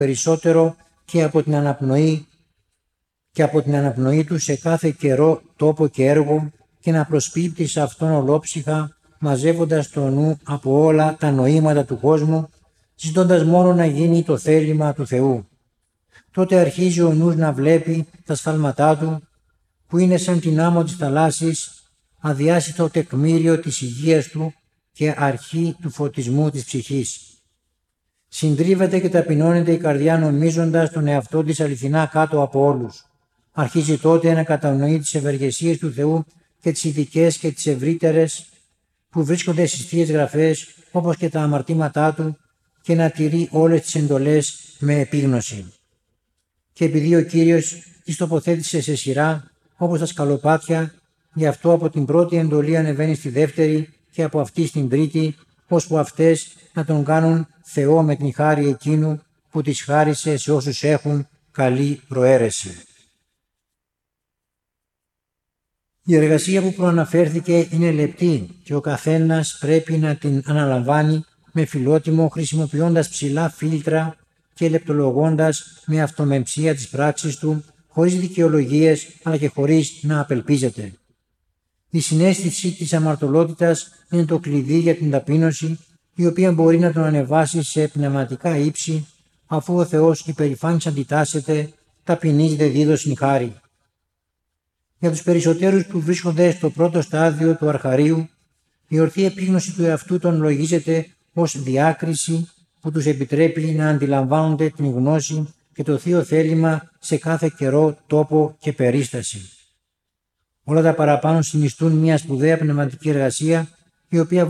περισσότερο και από την αναπνοή του σε κάθε καιρό, τόπο και έργο και να προσπίπτει σε αυτόν ολόψυχα, μαζεύοντας το νου από όλα τα νοήματα του κόσμου, ζητώντας μόνο να γίνει το θέλημα του Θεού. Τότε αρχίζει ο νους να βλέπει τα σφάλματά του, που είναι σαν την άμμο της θαλάσσης, αδιάσιτο τεκμήριο της υγείας του και αρχή του φωτισμού της ψυχής. Συντρίβεται και ταπεινώνεται η καρδιά νομίζοντας τον εαυτό της αληθινά κάτω από όλους. Αρχίζει τότε να κατανοεί τις ευεργεσίες του Θεού και τις ειδικές και τις ευρύτερες που βρίσκονται στις Θείες Γραφές, όπως και τα αμαρτήματά του, και να τηρεί όλες τις εντολές με επίγνωση. Και επειδή ο Κύριος τις τοποθέτησε σε σειρά, όπως τα σκαλοπάτια, γι' αυτό από την πρώτη εντολή ανεβαίνει στη δεύτερη και από αυτή στην τρίτη, ώσπου αυτές να τον κάνουν Θεό με την χάρη εκείνου που τις χάρισε σε όσους έχουν καλή προαίρεση. Η εργασία που προαναφέρθηκε είναι λεπτή και ο καθένας πρέπει να την αναλαμβάνει με φιλότιμο, χρησιμοποιώντας ψηλά φίλτρα και λεπτολογώντας με αυτομεμψία τις πράξεις του, χωρίς δικαιολογίες αλλά και χωρίς να απελπίζεται. Η συναίσθηση της αμαρτωλότητας είναι το κλειδί για την ταπείνωση, η οποία μπορεί να τον ανεβάσει σε πνευματικά ύψη, αφού ο Θεός υπερηφάνης αντιτάσσεται, ταπεινής δε δίδωσιν χάρη. Για τους περισσότερους που βρίσκονται στο πρώτο στάδιο του αρχαρίου, η ορθή επίγνωση του εαυτού των λογίζεται ως διάκριση που τους επιτρέπει να αντιλαμβάνονται την γνώση και το θείο θέλημα σε κάθε καιρό, τόπο και περίσταση. Όλα τα παραπάνω συνιστούν μια σπουδαία πνευματική εργασία, η οποία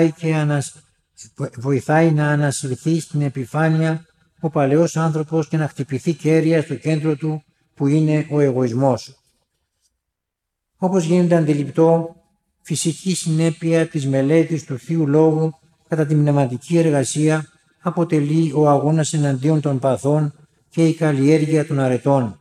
βοηθάει να ανασυρθεί στην επιφάνεια ο παλαιός άνθρωπος και να χτυπηθεί κέρια στο κέντρο του, που είναι ο εγωισμός. Όπως γίνεται αντιληπτό, φυσική συνέπεια της μελέτης του Θείου Λόγου κατά την πνευματική εργασία αποτελεί ο αγώνας εναντίον των παθών και η καλλιέργεια των αρετών.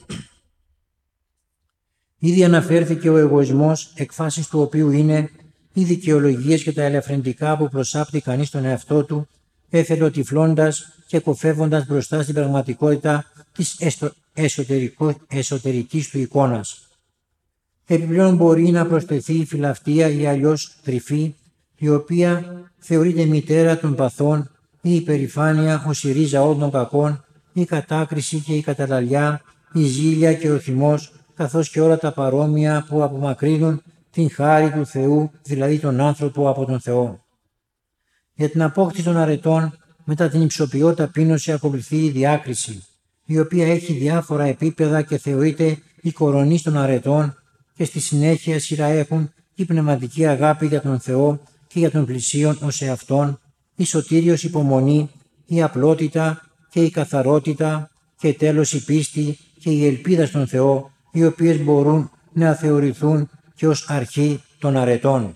Ήδη αναφέρθηκε ο εγωισμός, εκφάσεις του οποίου είναι οι δικαιολογίες και τα ελαφρυντικά που προσάπτει κανείς τον εαυτό του, εθελοτυφλώντας και κοφεύοντας μπροστά στην πραγματικότητα της εσωτερικής του εικόνας. Επιπλέον μπορεί να προσθεθεί η φιλαυτία ή αλλιώς τρυφή, η οποία θεωρείται μητέρα των παθών, η υπερηφάνεια ως η ρίζα όλων των κακών, η κατάκριση και η καταλαλιά, η ζήλια και ο θυμός, καθώς και όλα τα παρόμοια που απομακρύνουν την χάρη του Θεού, δηλαδή τον άνθρωπο από τον Θεό. Για την απόκτηση των αρετών, μετά την υψοποιώ ταπείνωση ακολουθεί η διάκριση, η οποία έχει διάφορα επίπεδα και θεωρείται η κορονής των αρετών, και στη συνέχεια σειρά έχουν η πνευματική αγάπη για τον Θεό και για τον πλησίον ως εαυτόν, η σωτήριος υπομονή, η απλότητα και η καθαρότητα και τέλος η πίστη και η ελπίδα στον Θεό, οι οποίες μπορούν να θεωρηθούν και ως αρχή των αρετών.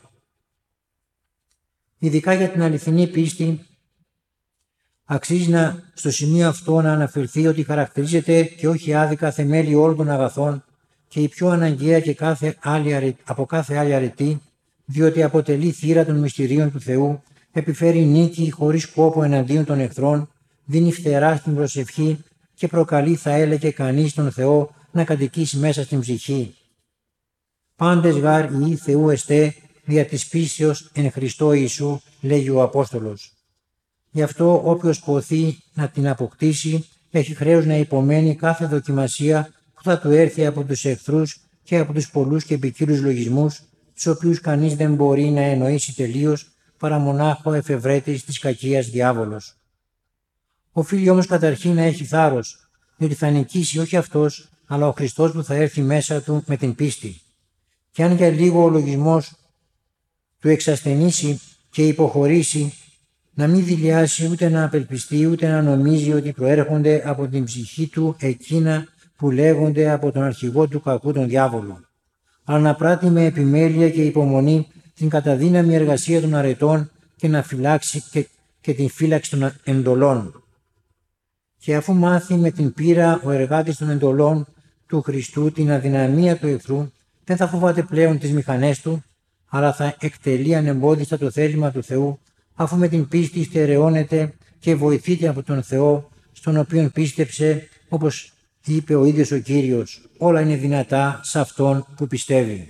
Ειδικά για την αληθινή πίστη, αξίζει στο σημείο αυτό να αναφερθεί ότι χαρακτηρίζεται και όχι άδικα θεμέλη όλων των αγαθών και η πιο αναγκαία και από κάθε άλλη αρετή, διότι αποτελεί θύρα των μυστηρίων του Θεού, επιφέρει νίκη χωρίς κόπο εναντίον των εχθρών, δίνει φτερά στην προσευχή και προκαλεί, θα έλεγε κανείς, τον Θεό να κατοικήσει μέσα στην ψυχή. Πάντες γάρ οι Θεού εστέ δια της πίστεως εν Χριστώ Ιησού, λέγει ο Απόστολος. Γι' αυτό όποιος ποθεί να την αποκτήσει έχει χρέος να υπομένει κάθε δοκιμασία που θα του έρθει από τους εχθρούς και από τους πολλούς και ποικίλους λογισμούς, τους οποίους κανείς δεν μπορεί να εννοήσει τελείως παρά μονάχο εφευρέτης της κακίας διάβολος. Οφείλει όμως καταρχήν να έχει θάρρος, διότι θα νικήσει όχι αυτός, αλλά ο Χριστός που θα έρθει μέσα του με την πίστη. Και αν για λίγο ο λογισμός του εξασθενήσει και υποχωρήσει, να μην δειλιάσει ούτε να απελπιστεί ούτε να νομίζει ότι προέρχονται από την ψυχή του εκείνα που λέγονται από τον αρχηγό του κακού τον διάβολο, αλλά να πράττει με επιμέλεια και υπομονή την καταδύναμη εργασία των αρετών και να φυλάξει και την φύλαξη των εντολών. Και αφού μάθει με την πείρα ο εργάτης των εντολών του Χριστού την αδυναμία του εχθρού, δεν θα φοβάται πλέον τις μηχανές του, αλλά θα εκτελεί ανεμπόδιστα το θέλημα του Θεού, αφού με την πίστη στερεώνεται και βοηθείται από τον Θεό στον οποίο πίστεψε, όπως είπε ο ίδιος ο Κύριος, όλα είναι δυνατά σε αυτόν που πιστεύει.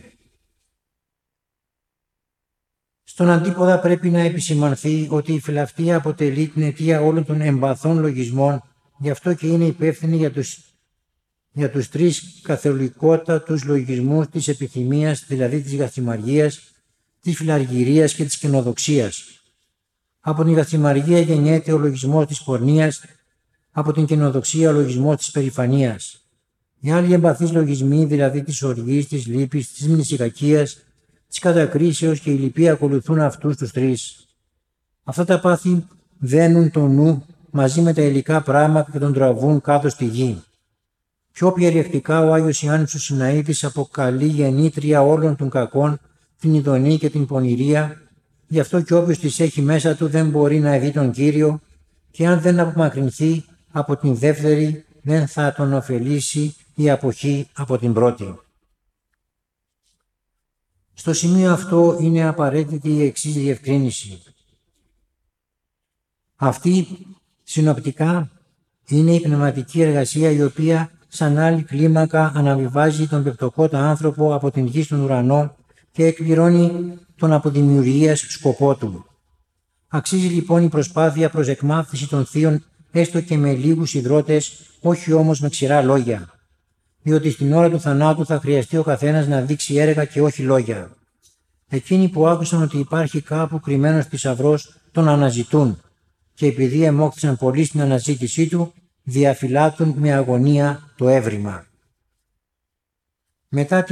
Στον αντίποδα πρέπει να επισημανθεί ότι η φιλαυτία αποτελεί την αιτία όλων των εμπαθών λογισμών, γι' αυτό και είναι υπεύθυνη για τους τρεις καθολικότατους λογισμούς της επιθυμίας, δηλαδή της γαθυμαργίας, της φιλαργυρίας και της καινοδοξίας. Από την γαθυμαργία γεννιέται ο λογισμός της πορνείας, από την καινοδοξία ο λογισμός της περηφανίας. Οι άλλοι εμπαθείς λογισμοί, δηλαδή της οργής, της λύπης, της μνησικακίας, της κατακρίσεως και η λυπή ακολουθούν αυτούς τους τρεις. Αυτά τα πάθη δένουν το νου μαζί με τα υλικά πράγματα και τον τραβούν κάτω στη γη. Πιο περιεκτικά ο Άγιος Ιάννης ο Συναήτης αποκαλεί γεννήτρια όλων των κακών την ειδονή και την πονηρία, γι' αυτό και όποιος τις έχει μέσα του δεν μπορεί να δει τον Κύριο και αν δεν απομακρυνθεί από την δεύτερη δεν θα τον ωφελήσει η αποχή από την πρώτη. Στο σημείο αυτό είναι απαραίτητη η εξής διευκρίνηση. Αυτή συνοπτικά είναι η πνευματική εργασία η οποία σαν άλλη κλίμακα αναβιβάζει τον πεπτωκότα άνθρωπο από την γη στον ουρανό και εκπληρώνει τον αποδημιουργίας σκοπό του. Αξίζει λοιπόν η προσπάθεια προς εκμάθηση των θείων έστω και με λίγους ιδρώτες, όχι όμως με ξηρά λόγια. Διότι στην ώρα του θανάτου θα χρειαστεί ο καθένας να δείξει έργα και όχι λόγια. Εκείνοι που άκουσαν ότι υπάρχει κάπου κρυμμένος θησαυρός τον αναζητούν και επειδή εμόχθησαν πολύ στην αναζήτησή του, διαφυλάττουν με αγωνία το έβριμα. Μετά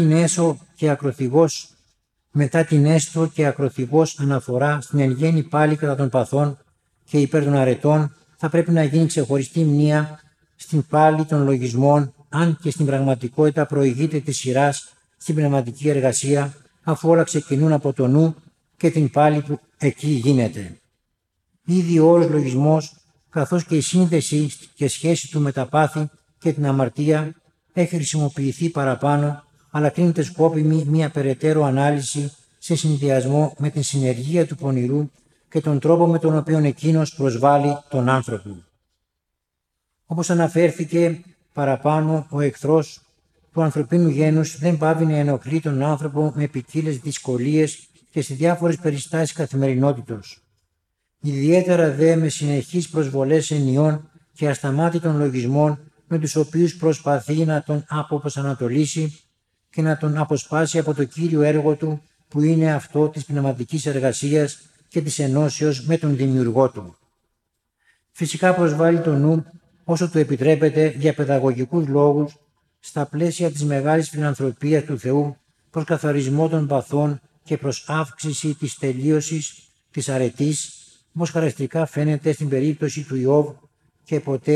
την έστω και ακροθυγός αναφορά στην εν γέννη πάλι κατά των παθών και υπέρ των αρετών θα πρέπει να γίνει ξεχωριστή μνήα στην πάλι των λογισμών, αν και στην πραγματικότητα προηγείται της σειράς στην πνευματική εργασία, αφού όλα ξεκινούν από το νου και την πάλι που εκεί γίνεται. Ήδη ο όρος λογισμός, καθώς και η σύνδεση και σχέση του με τα πάθη και την αμαρτία έχει χρησιμοποιηθεί παραπάνω, αλλά κρίνεται σκόπιμη μια περαιτέρω ανάλυση σε συνδυασμό με την συνεργία του πονηρού και τον τρόπο με τον οποίο εκείνος προσβάλλει τον άνθρωπο. Όπως αναφέρθηκε παραπάνω, ο εχθρός του ανθρωπίνου γένους δεν πάβει να ενοχλεί τον άνθρωπο με ποικίλες δυσκολίες και σε διάφορες περιστάσεις καθημερινότητος. Ιδιαίτερα δε με συνεχείς προσβολές ενιών και ασταμάτητων λογισμών με τους οποίους προσπαθεί να τον αποπροσανατολίσει και να τον αποσπάσει από το κύριο έργο του που είναι αυτό της πνευματικής εργασίας και της ενώσεως με τον δημιουργό του. Φυσικά προσβάλλει το νου όσο του επιτρέπεται για παιδαγωγικούς λόγους στα πλαίσια της μεγάλης φιλανθρωπίας του Θεού προς καθαρισμό των παθών και προς αύξηση της τελείωσης της αρετής, όπως χαρακτηριστικά φαίνεται στην περίπτωση του Ιώβ και ποτέ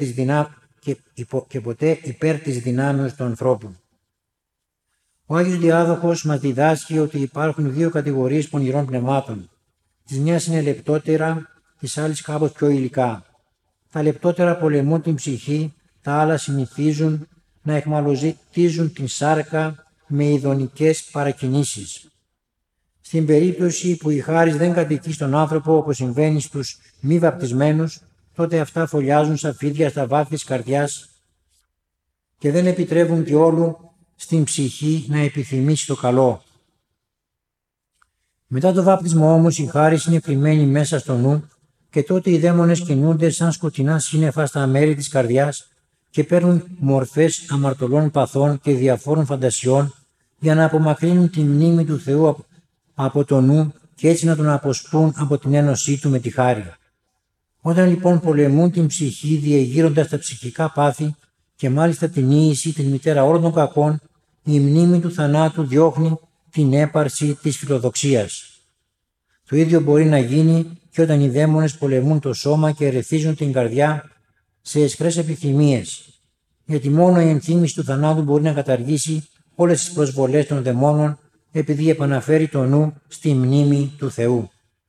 υπέρ της δυνάμεως του ανθρώπου. Ο Άγιος Διάδοχος μας διδάσκει ότι υπάρχουν δύο κατηγορίες πονηρών πνευμάτων. Της μιας είναι λεπτότερα, της άλλης κάπως πιο υλικά. Τα λεπτότερα πολεμούν την ψυχή, τα άλλα συνηθίζουν να εχμαλωτίζουν την σάρκα με ειδονικές παρακινήσεις. Στην περίπτωση που η χάρις δεν κατοικεί στον άνθρωπο όπως συμβαίνει στους μη βαπτισμένους, τότε αυτά φωλιάζουν σαν φίδια στα βάθη της καρδιάς και δεν επιτρέπουν διόλου στην ψυχή να επιθυμήσει το καλό. Μετά το βάπτισμα όμως η χάρις είναι κρυμμένη μέσα στο νου και τότε οι δαίμονες κινούνται σαν σκοτεινά σύννεφα στα μέρη της καρδιάς και παίρνουν μορφές αμαρτωλών παθών και διαφόρων φαντασιών για να απομακρύνουν τη μνήμη του Θεού από το νου και έτσι να τον αποσπούν από την ένωσή του με τη χάρη. Όταν λοιπόν πολεμούν την ψυχή διεγείροντας τα ψυχικά πάθη και μάλιστα την ίηση, την μητέρα όλων των κακών, η μνήμη του θανάτου διώχνει την έπαρση της φιλοδοξίας. Το ίδιο μπορεί να γίνει και όταν οι δαίμονες πολεμούν το σώμα και ερεθίζουν την καρδιά σε αισχρές επιθυμίες, γιατί μόνο η ενθύμηση του θανάτου μπορεί να καταργήσει όλες τις προσβολές των δαιμόνων επειδή επαναφέρει το νου στη μνήμη του Θεού.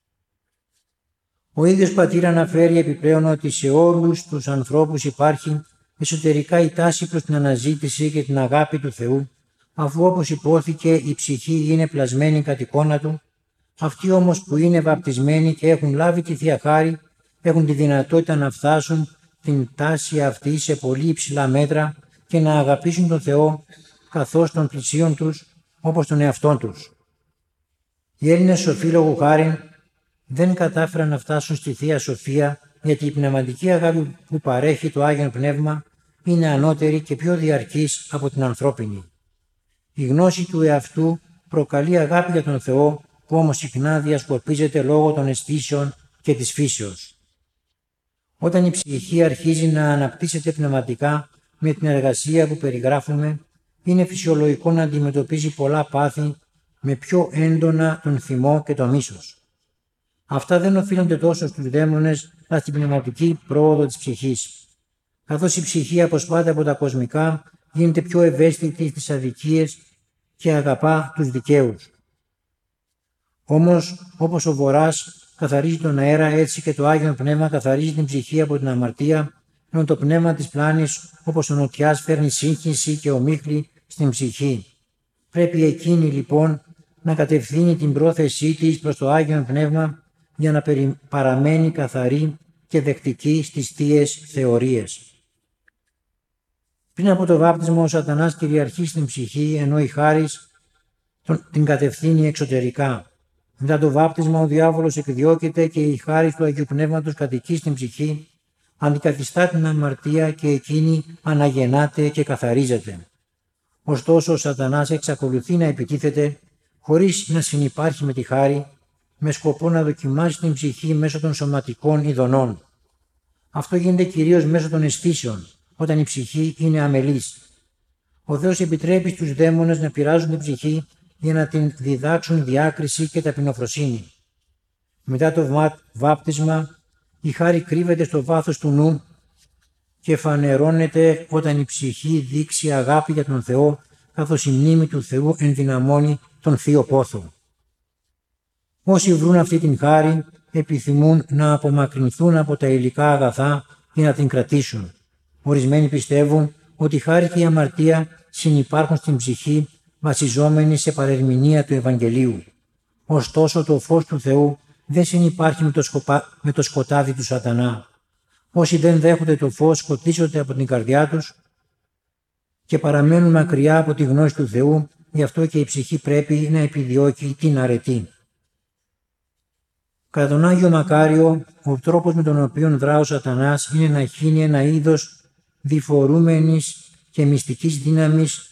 Ο ίδιος πατήρ αναφέρει επιπλέον ότι σε όλους τους ανθρώπους υπάρχει εσωτερικά η τάση προς την αναζήτηση και την αγάπη του Θεού, αφού όπως υπόθηκε η ψυχή είναι πλασμένη κατ' εικόνα του, αυτοί όμως που είναι βαπτισμένοι και έχουν λάβει τη Θεία Χάρη έχουν τη δυνατότητα να φτάσουν την τάση αυτή σε πολύ υψηλά μέτρα και να αγαπήσουν τον Θεό καθώς των πλησίων τους όπως τον εαυτόν τους. Οι Έλληνες σοφοί λόγου χάριν δεν κατάφεραν να φτάσουν στη Θεία Σοφία, γιατί η πνευματική αγάπη που παρέχει το Άγιον Πνεύμα είναι ανώτερη και πιο διαρκής από την ανθρώπινη. Η γνώση του εαυτού προκαλεί αγάπη για τον Θεό, που όμως συχνά διασκορπίζεται λόγω των αισθήσεων και της φύσεως. Όταν η ψυχή αρχίζει να αναπτύσσεται πνευματικά με την εργασία που περιγράφουμε, είναι φυσιολογικό να αντιμετωπίζει πολλά πάθη με πιο έντονα τον θυμό και το μίσος. Αυτά δεν οφείλονται τόσο στους δαίμονες, αλλά στην πνευματική πρόοδο της ψυχής. Καθώς η ψυχή αποσπάται από τα κοσμικά, γίνεται πιο ευαίσθητη στις αδικίες και αγαπά τους δικαίους. Όμως, όπως ο Βορράς καθαρίζει τον αέρα, έτσι και το Άγιον Πνεύμα καθαρίζει την ψυχή από την αμαρτία, ενώ το πνεύμα της πλάνης, όπως ο νοτιάς, φέρνει σύγχυση και ομίχλη στην ψυχή. Πρέπει εκείνη λοιπόν να κατευθύνει την πρόθεσή της προς το Άγιον Πνεύμα για να παραμένει καθαρή και δεκτική στις θείες θεωρίες. Πριν από το βάπτισμα ο Σατανάς κυριαρχεί στην ψυχή, ενώ η χάρις την κατευθύνει εξωτερικά. Μετά το βάπτισμα ο διάβολος εκδιώκεται και η χάρις του Αγίου Πνεύματος κατοικεί στην ψυχή, αντικαθιστά την αμαρτία και εκείνη αναγεννάται και καθαρίζεται. Ωστόσο ο Σατανάς εξακολουθεί να επιτίθεται χωρίς να συνυπάρχει με τη χάρη, με σκοπό να δοκιμάσει την ψυχή μέσω των σωματικών ειδονών. Αυτό γίνεται κυρίως μέσω των αισθήσεων, όταν η ψυχή είναι αμελής. Ο Θεός επιτρέπει στους δαίμονες να πειράζουν την ψυχή για να την διδάξουν διάκριση και ταπεινοφροσύνη. Μετά το βάπτισμα, η χάρη κρύβεται στο βάθος του νου και φανερώνεται όταν η ψυχή δείξει αγάπη για τον Θεό, καθώς η μνήμη του Θεού ενδυναμώνει τον θείο πόθο. Όσοι βρουν αυτή την χάρη επιθυμούν να απομακρυνθούν από τα υλικά αγαθά για να την κρατήσουν. Ορισμένοι πιστεύουν ότι η χάρη και η αμαρτία συνυπάρχουν στην ψυχή βασιζόμενοι σε παρερμηνία του Ευαγγελίου. Ωστόσο το φως του Θεού δεν συνυπάρχει με το σκοτάδι του Σατανά. Όσοι δεν δέχονται το φως σκοτίζονται από την καρδιά τους και παραμένουν μακριά από τη γνώση του Θεού, γι' αυτό και η ψυχή πρέπει να επιδιώκει την αρετή. Κατά τον Άγιο Μακάριο, ο τρόπος με τον οποίο δρά ο Σατανάς είναι να χύνει ένα είδος διφορούμενης και μυστικής δύναμης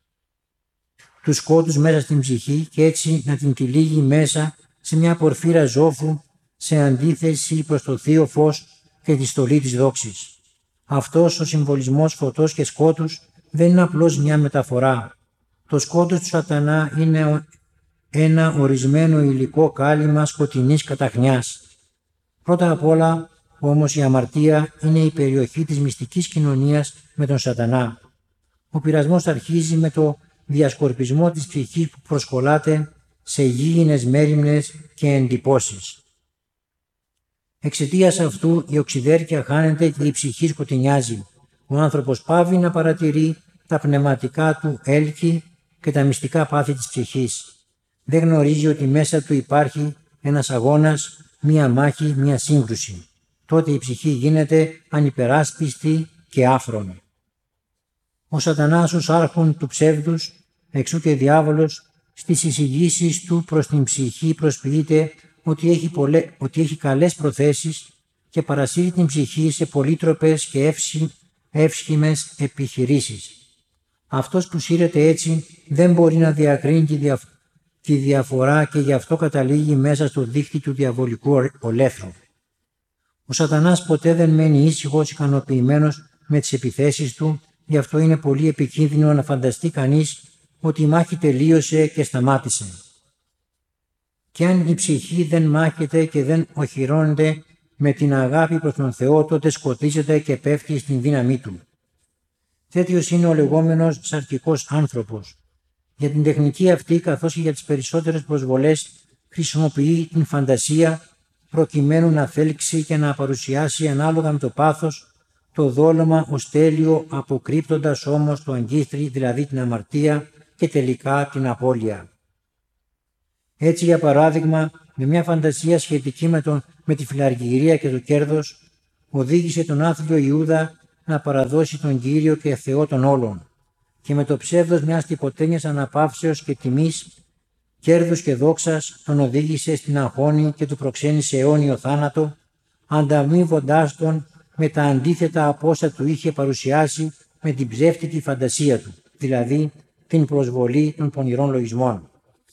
του σκότους μέσα στην ψυχή και έτσι να την τυλίγει μέσα σε μια πορφύρα ζώφου σε αντίθεση προς το θείο φως και τη στολή της δόξης. Αυτός ο συμβολισμός φωτός και σκότους δεν είναι απλώς μια μεταφορά. Το σκότος του Σατανά είναι ένα ορισμένο υλικό κάλυμα σκοτεινής καταχνιάς. Πρώτα απ' όλα όμως η αμαρτία είναι η περιοχή της μυστικής κοινωνίας με τον Σατανά. Ο πειρασμός αρχίζει με το διασκορπισμό της ψυχής που προσκολάται σε γήινες μέριμνες και εντυπώσεις. Εξαιτίας αυτού η οξυδέρκεια χάνεται και η ψυχή σκοτεινιάζει. Ο άνθρωπος πάβει να παρατηρεί τα πνευματικά του έλκη και τα μυστικά πάθη της ψυχής. Δεν γνωρίζει ότι μέσα του υπάρχει ένας αγώνας, μία μάχη, μία σύγκρουση. Τότε η ψυχή γίνεται ανυπεράσπιστη και άφρονη. Ο Σατανάς ως άρχον του ψεύδους, εξού και διάβολος, στις εισηγήσεις του προς την ψυχή προσποιείται ότι έχει καλές προθέσεις και παρασύρει την ψυχή σε πολύτροπες και εύσχημες επιχειρήσεις. Αυτός που σύρεται έτσι δεν μπορεί να διακρίνει τη διαφορά και γι' αυτό καταλήγει μέσα στο δίχτυ του διαβολικού ολέθρου. Ο Σατανάς ποτέ δεν μένει ήσυχος, ικανοποιημένος με τις επιθέσεις του, γι' αυτό είναι πολύ επικίνδυνο να φανταστεί κανείς ότι η μάχη τελείωσε και σταμάτησε. Και αν η ψυχή δεν μάχεται και δεν οχυρώνεται με την αγάπη προς τον Θεό, τότε σκοτίζεται και πέφτει στην δύναμή του. Τέτοιος είναι ο λεγόμενος σαρκικός άνθρωπος. Για την τεχνική αυτή, καθώς και για τις περισσότερες προσβολές, χρησιμοποιεί την φαντασία προκειμένου να θέλξει και να παρουσιάσει ανάλογα με το πάθος το δόλωμα ως τέλειο, αποκρύπτοντας όμως το αγκίστρι, δηλαδή την αμαρτία και τελικά την απώλεια. Έτσι, για παράδειγμα, με μια φαντασία σχετική με τη φιλαργυρία και το κέρδος, οδήγησε τον άθλιο Ιούδα να παραδώσει τον Κύριο και Θεό των όλων και με το ψεύδος μιας τυποτένιας αναπαύσεως και τιμής, κέρδους και δόξας τον οδήγησε στην αγχώνη και του προξένησε αιώνιο θάνατο, ανταμείβοντάς τον με τα αντίθετα από όσα του είχε παρουσιάσει με την ψεύτικη φαντασία του, δηλαδή την προσβολή των πονηρών λογισμών.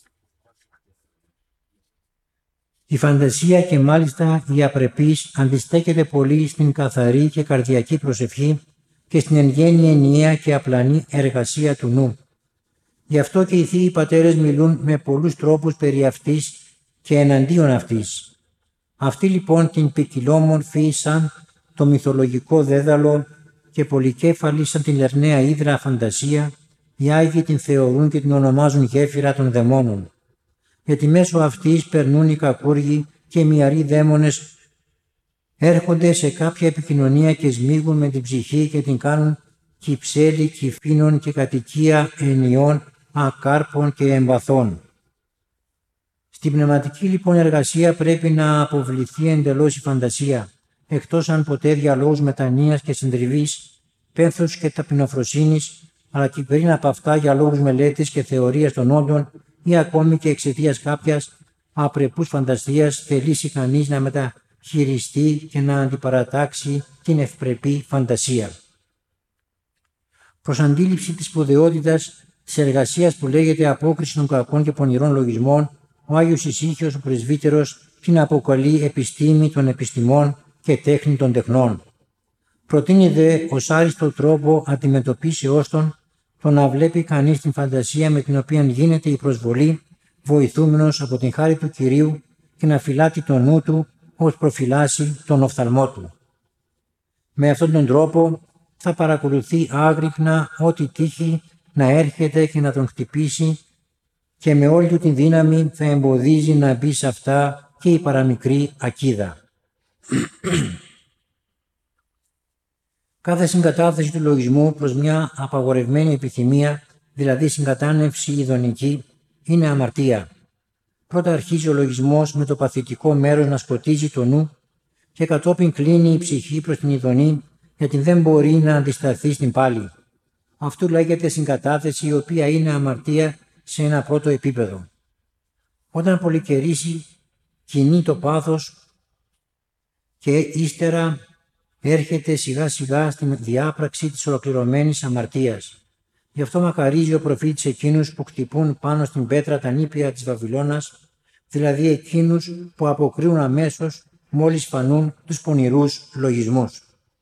Η φαντασία και μάλιστα η απρεπής αντιστέκεται πολύ στην καθαρή και καρδιακή προσευχή και στην εν γέννη ενιαία και απλανή εργασία του νου. Γι' αυτό και οι θείοι πατέρες μιλούν με πολλούς τρόπους περί αυτής και εναντίον αυτής. Αυτοί λοιπόν την ποικιλόμορφη σαν το μυθολογικό δέδαλο και πολυκέφαλη σαν την λερναία ύδρα φαντασία, οι Άγιοι την θεωρούν και την ονομάζουν γέφυρα των δαιμόνων. Γιατί μέσω αυτής περνούν οι κακούργοι και οι μυαροί δαίμονες, έρχονται σε κάποια επικοινωνία και σμίγουν με την ψυχή και την κάνουν κυψέλη κυφήνων και κατοικία ενιών, ακάρπων και εμβαθών. Στην πνευματική λοιπόν εργασία πρέπει να αποβληθεί εντελώς η φαντασία, εκτός αν ποτέ για λόγους μετανοίας και συντριβής, πένθους και ταπεινοφροσύνης, αλλά και πριν από αυτά για λόγους μελέτης και θεωρίας των όντων ή ακόμη και εξαιτίας κάποιας απρεπούς φαντασίας θελήσει κανείς να μεταχειριστεί και να αντιπαρατάξει την ευπρεπή φαντασία. Προς αντίληψη της σπουδαιότητας της εργασίας που λέγεται απόκριση των κακών και πονηρών λογισμών, ο Άγιος Ησύχιος ο Πρεσβύτερος την αποκαλεί επιστήμη των επιστημών και τέχνη των τεχνών. Προτείνει δε ως άριστο τρόπο αντιμετωπίσεώς το να βλέπει κανείς την φαντασία με την οποία γίνεται η προσβολή, βοηθούμενος από την χάρη του Κυρίου και να φυλάτει το νου του ως προφυλάσσει τον οφθαλμό του. Με αυτόν τον τρόπο θα παρακολουθεί άγρυπνα ό,τι τύχει να έρχεται και να τον χτυπήσει και με όλη του την δύναμη θα εμποδίζει να μπει σε αυτά και η παραμικρή ακίδα. Κάθε συγκατάθεση του λογισμού προς μια απαγορευμένη επιθυμία, δηλαδή συγκατάνευση ειδονική, είναι αμαρτία. Πρώτα αρχίζει ο λογισμός με το παθητικό μέρος να σκοτίζει το νου και κατόπιν κλείνει η ψυχή προς την ειδονή, γιατί δεν μπορεί να αντισταθεί στην πάλη. Αυτό λέγεται συγκατάθεση, η οποία είναι αμαρτία σε ένα πρώτο επίπεδο. Όταν πολυκαιρίσει, κινεί το πάθος και ύστερα έρχεται σιγά σιγά στην διάπραξη της ολοκληρωμένης αμαρτίας. Γι' αυτό μακαρίζει ο προφήτης εκείνους που χτυπούν πάνω στην πέτρα τα νήπια της Βαβυλώνας, δηλαδή εκείνους που αποκρύουν αμέσως μόλις φανούν τους πονηρούς λογισμούς.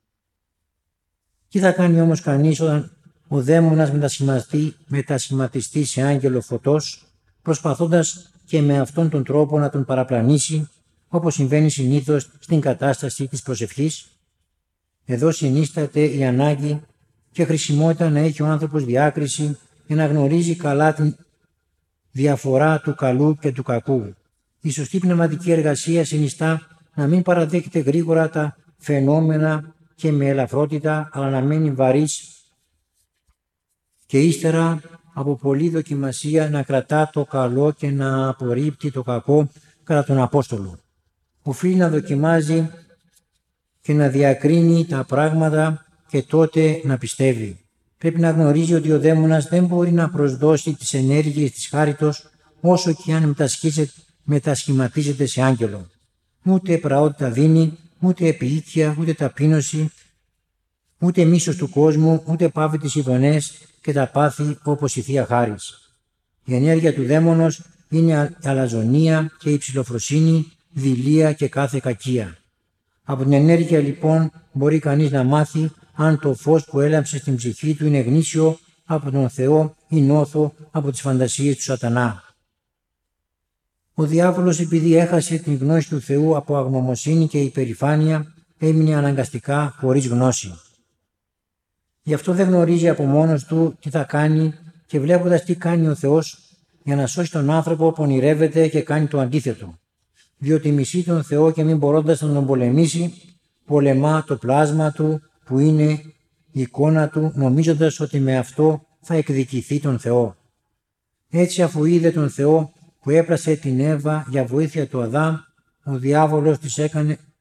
Τι θα κάνει όμως κανείς όταν ο δαίμονας μετασχηματιστεί σε άγγελο φωτός, προσπαθώντας και με αυτόν τον τρόπο να τον παραπλανήσει, όπως συμβαίνει συνήθως στην κατάσταση της προσευχής? Εδώ συνίσταται η ανάγκη και χρησιμότητα να έχει ο άνθρωπος διάκριση και να γνωρίζει καλά την διαφορά του καλού και του κακού. Η σωστή πνευματική εργασία συνιστά να μην παραδέχεται γρήγορα τα φαινόμενα και με ελαφρότητα, αλλά να μένει βαρύς και ύστερα από πολλή δοκιμασία να κρατά το καλό και να απορρίπτει το κακό κατά τον Απόστολο. Οφείλει να δοκιμάζει και να διακρίνει τα πράγματα και τότε να πιστεύει. Πρέπει να γνωρίζει ότι ο δαίμονας δεν μπορεί να προσδώσει τις ενέργειες της χάριτος όσο και αν μετασχηματίζεται σε άγγελο. Ούτε πραότητα δίνει, ούτε επιοίκεια, ούτε ταπείνωση, ούτε μίσος του κόσμου, ούτε πάβει τις ειδονές και τα πάθη όπως η Θεία Χάρις. Η ενέργεια του δαίμονος είναι αλαζονία και υψηλοφροσύνη, δειλία και κάθε κακία. Από την ενέργεια λοιπόν μπορεί κανείς να μάθει αν το φως που έλαμψε στην ψυχή του είναι γνήσιο από τον Θεό ή νόθο από τις φαντασίες του σατανά. Ο διάβολος, επειδή έχασε την γνώση του Θεού από αγνωμοσύνη και υπερηφάνεια, έμεινε αναγκαστικά χωρίς γνώση. Γι' αυτό δεν γνωρίζει από μόνος του τι θα κάνει και βλέποντας τι κάνει ο Θεός για να σώσει τον άνθρωπο πονηρεύεται και κάνει το αντίθετο. Διότι μισεί τον Θεό και μην μπορώντας να τον πολεμήσει, πολεμά το πλάσμα του που είναι η εικόνα του, νομίζοντας ότι με αυτό θα εκδικηθεί τον Θεό. Έτσι, αφού είδε τον Θεό που έπρασε την Εύα για βοήθεια του Αδάμ, ο διάβολος της έκανε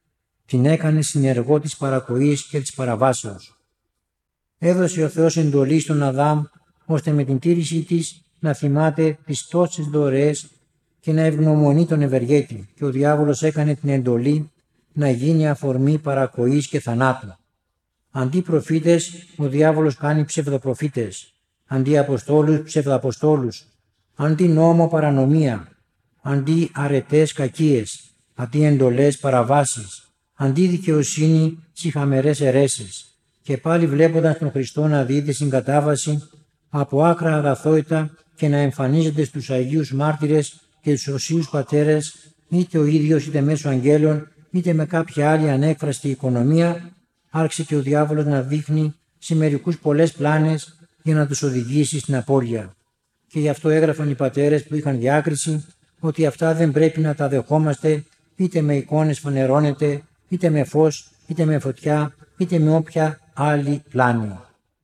την έκανε συνεργό της παρακοής και της παραβάσεως. Έδωσε ο Θεός εντολή στον Αδάμ, ώστε με την τήρησή της να θυμάται τις τόσες δωρεές και να ευγνωμονεί τον ευεργέτη, και ο διάβολος έκανε την εντολή να γίνει αφορμή παρακοής και θανάτου. Αντί προφήτες, ο διάβολος κάνει ψευδοπροφήτες, αντί αποστόλους ψευδαποστόλους, αντί νόμο παρανομία, αντί αρετές κακίες, αντί εντολές παραβάσεις, αντί δικαιοσύνη σιχαμερές αιρέσεις. Και πάλι βλέποντας τον Χριστό να δίδει συγκατάβαση από άκρα αγαθότητα και να εμφανίζεται στους Αγίους Μάρτυρες και τους Οσίους Πατέρες, είτε ο ίδιος είτε μέσω αγγέλων, είτε με κάποια άλλη ανέκφραστη οικονομία, άρχισε και ο διάβολος να δείχνει σε μερικούς πολλές πλάνες για να τους οδηγήσει στην απώλεια. Και γι' αυτό έγραφαν οι πατέρες που είχαν διάκριση ότι αυτά δεν πρέπει να τα δεχόμαστε, είτε με εικόνες φανερώνεται, είτε με φως, είτε με φωτιά, είτε με όποια άλλη πλάνη.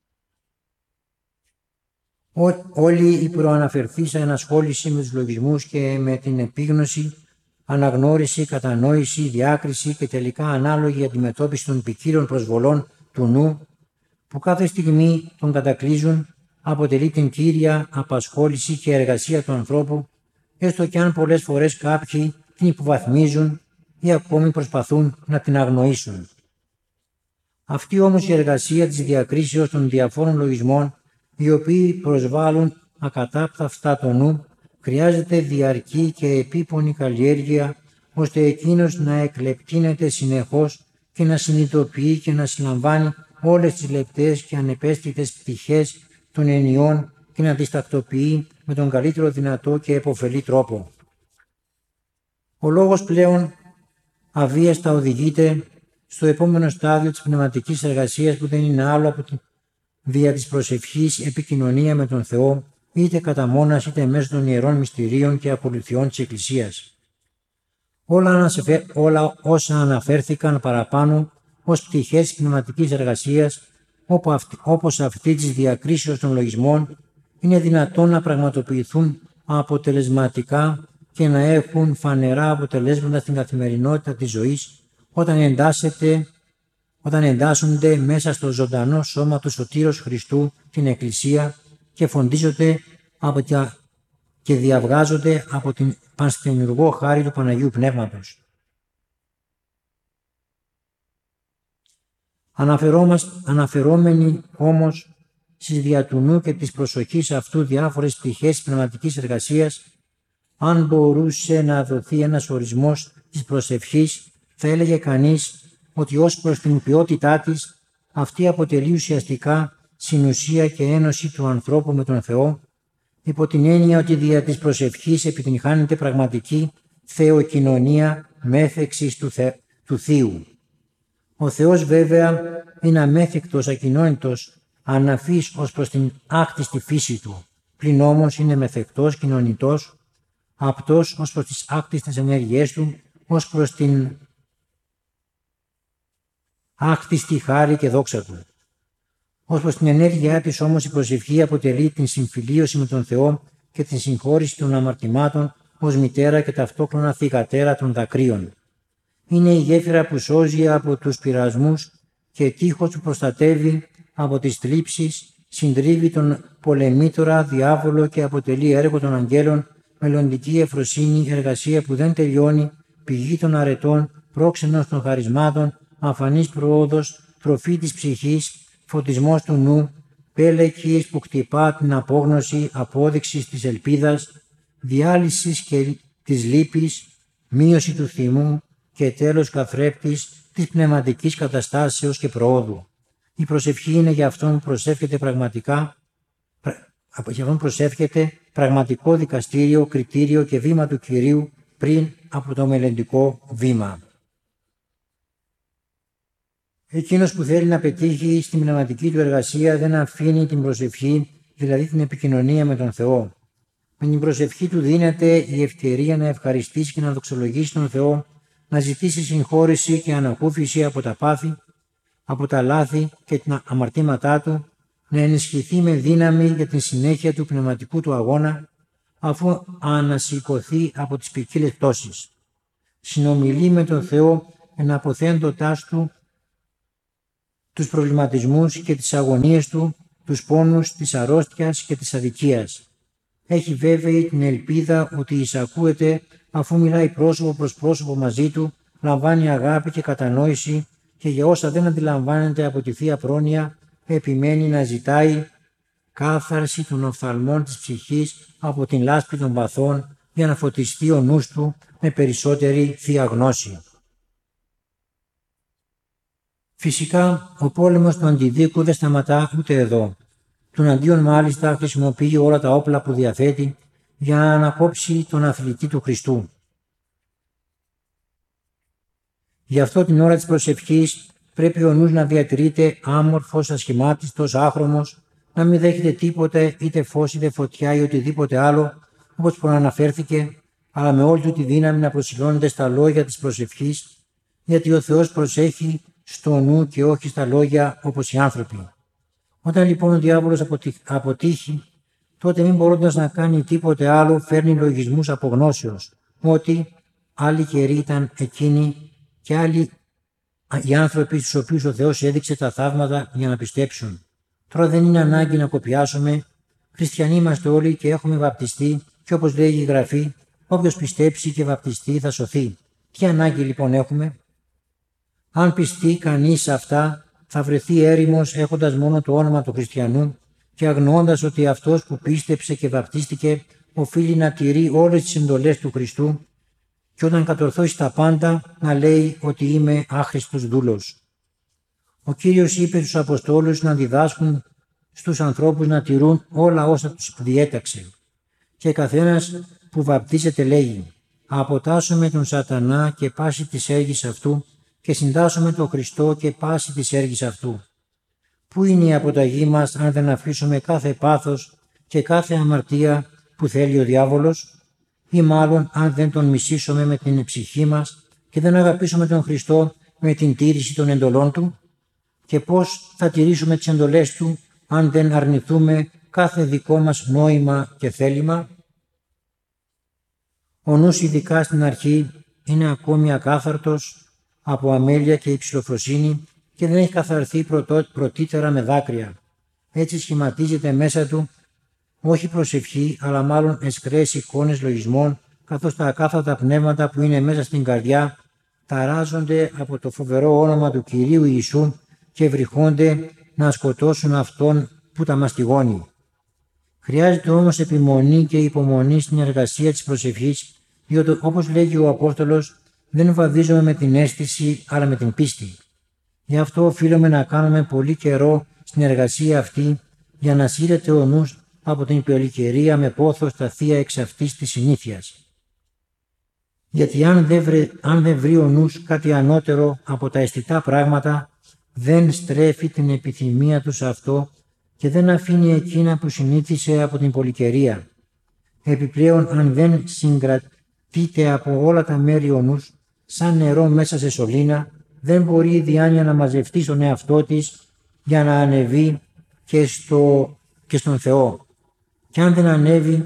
Όλη η προαναφερθήσα ενασχόληση με τους λογισμούς και με την επίγνωση, αναγνώριση, κατανόηση, διάκριση και τελικά ανάλογη αντιμετώπιση των ποικίλων προσβολών του νου που κάθε στιγμή τον κατακλείζουν, αποτελεί την κύρια απασχόληση και εργασία του ανθρώπου, έστω και αν πολλές φορές κάποιοι την υποβαθμίζουν ή ακόμη προσπαθούν να την αγνοήσουν. Αυτή όμως η εργασία της διακρίσεως των διαφόρων λογισμών, οι οποίοι προσβάλλουν ακατάπταυστα το νου, χρειάζεται διαρκή και επίπονη καλλιέργεια, ώστε εκείνος να εκλεπτύνεται συνεχώς και να συνειδητοποιεί και να συλλαμβάνει όλες τις λεπτές και ανεπαίσθητες πτυχές των ενιών και να τις τακτοποιεί με τον καλύτερο δυνατό και επωφελή τρόπο. Ο λόγος πλέον αβίαστα οδηγείται στο επόμενο στάδιο της πνευματικής εργασίας, που δεν είναι άλλο από τη δια της προσευχής επικοινωνία με τον Θεό, είτε κατά μόνας είτε μέσω των ιερών μυστηρίων και ακολουθιών της Εκκλησίας. Όλα όσα αναφέρθηκαν παραπάνω ως πτυχές της πνευματικής εργασίας, όπως αυτή της διακρίσεως των λογισμών, είναι δυνατόν να πραγματοποιηθούν αποτελεσματικά και να έχουν φανερά αποτελέσματα στην καθημερινότητα της ζωής, όταν εντάσσονται μέσα στο ζωντανό σώμα του Σωτήρος Χριστού, την Εκκλησία, και φροντίζονται και διαβγάζονται από την πανστημιουργό χάρη του Παναγίου Πνεύματος. Αναφερόμενοι όμως στις δια του νου και της προσοχής αυτού διάφορες πτυχές της πνευματικής εργασίας, αν μπορούσε να δοθεί ένας ορισμός της προσευχής, θα έλεγε κανείς ότι ως προς την ποιότητά της, αυτή αποτελεί ουσιαστικά συνουσία και ένωση του ανθρώπου με τον Θεό, υπό την έννοια ότι δια της προσευχής επιτυγχάνεται πραγματική θεοκοινωνία μέθεξης του Θείου. Ο Θεός βέβαια είναι αμέθικτος, ακοινώνητος, αναφής ως προς την άκτιστη φύση του, πλην όμως είναι μεθεκτός, κοινωνητός, απτός ως προς τις άκτιστες ενέργειές του, ως προς την άκτιστη χάρη και δόξα του. Ως προς την ενέργειά της όμως η προσευχή αποτελεί την συμφιλίωση με τον Θεό και την συγχώρηση των αμαρτημάτων ως μητέρα και ταυτόχρονα θυγατέρα των δακρύων. Είναι η γέφυρα που σώζει από τους πειρασμούς και τείχος που προστατεύει από τις θλίψεις, συντρίβει τον πολεμήτορα διάβολο και αποτελεί έργο των αγγέλων, μελλοντική ευφροσύνη, εργασία που δεν τελειώνει, πηγή των αρετών, πρόξενος των χαρισμάτων, αφανής προόδος, τροφή της ψυχής, φωτισμός του νου, πέλεκης που κτυπά την απόγνωση, απόδειξης της ελπίδας, διάλυσης και της λύπης, μείωση του θυμού και τέλος καθρέπτης της πνευματικής καταστάσεως και προόδου. Η προσευχή είναι για αυτόν που προσεύχεται πραγματικό δικαστήριο, κριτήριο και βήμα του Κυρίου πριν από το μελλοντικό βήμα. Εκείνος που θέλει να πετύχει στην πνευματική του εργασία δεν αφήνει την προσευχή, δηλαδή την επικοινωνία με τον Θεό. Με την προσευχή του δίνεται η ευκαιρία να ευχαριστήσει και να δοξολογήσει τον Θεό, να ζητήσει συγχώρεση και ανακούφιση από τα πάθη, από τα λάθη και τα αμαρτήματά του, να ενισχυθεί με δύναμη για την συνέχεια του πνευματικού του αγώνα, αφού ανασηκωθεί από τις ποικίλες πτώσεις. Συνομιλεί με τον Θεό εναποθέντωτάς του τους προβληματισμούς και τις αγωνίες του, τους πόνους της αρρώστιας και της αδικίας. Έχει βέβαιη την ελπίδα ότι εισακούεται αφού μιλάει πρόσωπο προς πρόσωπο μαζί του, λαμβάνει αγάπη και κατανόηση και για όσα δεν αντιλαμβάνεται από τη Θεία Πρόνοια επιμένει να ζητάει κάθαρση των οφθαλμών της ψυχής από την λάσπη των βαθών για να φωτιστεί ο νους του με περισσότερη Θεία Γνώση. Φυσικά, ο πόλεμος του Αντιδίκου δεν σταματά ούτε εδώ. Τον αντίον μάλιστα χρησιμοποιεί όλα τα όπλα που διαθέτει για να ανακόψει τον αθλητή του Χριστού. Γι' αυτό την ώρα της προσευχής πρέπει ο νους να διατηρείται άμορφος, ασχημάτιστος, άχρωμος, να μην δέχεται τίποτε, είτε φως είτε φωτιά ή οτιδήποτε άλλο, όπως προαναφέρθηκε, αλλά με όλη του τη δύναμη να προσιλώνεται στα λόγια της προσευχής, γιατί ο Θεός προσέχει στο νου και όχι στα λόγια όπως οι άνθρωποι. Όταν λοιπόν ο διάβολος αποτύχει, τότε μην μπορώντας να κάνει τίποτε άλλο φέρνει λογισμούς από γνώσεως, ότι άλλοι καιροί ήταν εκείνοι και άλλοι οι άνθρωποι στους οποίους ο Θεός έδειξε τα θαύματα για να πιστέψουν. Τώρα δεν είναι ανάγκη να κοπιάσουμε, χριστιανοί είμαστε όλοι και έχουμε βαπτιστεί και όπως λέει η Γραφή, όποιος πιστέψει και βαπτιστεί θα σωθεί. Τι ανάγκη λοιπόν έχουμε? Αν πιστεί κανείς σε αυτά, θα βρεθεί έρημος έχοντας μόνο το όνομα του χριστιανού και αγνοώντας ότι αυτός που πίστεψε και βαπτίστηκε οφείλει να τηρεί όλες τις εντολές του Χριστού και όταν κατορθώσει τα πάντα να λέει ότι είμαι άχρηστος δούλος. Ο Κύριος είπε στους Αποστόλους να διδάσκουν στους ανθρώπους να τηρούν όλα όσα τους διέταξε. Και καθένας που βαπτίζεται λέγει «Αποτάσσομαι τον σατανά και πάση της έργης αυτού και συντάσσομαι τον Χριστό και πάση της έργης αυτού». Πού είναι η αποταγή μας αν δεν αφήσουμε κάθε πάθος και κάθε αμαρτία που θέλει ο διάβολος, ή μάλλον αν δεν τον μισήσουμε με την ψυχή μας και δεν αγαπήσουμε τον Χριστό με την τήρηση των εντολών Του? Και πώς θα τηρήσουμε τις εντολές Του αν δεν αρνηθούμε κάθε δικό μας νόημα και θέλημα? Ο νους ειδικά στην αρχή είναι ακόμη ακάθαρτος από αμέλεια και υψηλοφροσύνη και δεν έχει καθαρθεί πρωτήτερα με δάκρυα. Έτσι σχηματίζεται μέσα του όχι προσευχή, αλλά μάλλον εσκρές εικόνες λογισμών, καθώς τα ακάθαρτα πνεύματα που είναι μέσα στην καρδιά ταράζονται από το φοβερό όνομα του Κυρίου Ιησού και βρυχώνται να σκοτώσουν αυτόν που τα μαστιγώνει. Χρειάζεται όμως επιμονή και υπομονή στην εργασία της προσευχής, διότι όπως λέγει ο Απόστολος, δεν βαδίζουμε με την αίσθηση αλλά με την πίστη. Γι' αυτό οφείλουμε να κάνουμε πολύ καιρό στην εργασία αυτή για να σύρεται ο νους από την πολυκαιρία με πόθος τα θεία εξ αυτής της συνήθειας. Γιατί αν δεν βρει ο νους κάτι ανώτερο από τα αισθητά πράγματα, δεν στρέφει την επιθυμία του σε αυτό και δεν αφήνει εκείνα που συνήθισε από την πολυκαιρία. Επιπλέον, αν δεν συγκρατείται από όλα τα μέρη ο νους, σαν νερό μέσα σε σωλήνα, δεν μπορεί η διάνοια να μαζευτεί στον εαυτό της για να ανεβεί και στον Θεό. Και αν δεν ανέβει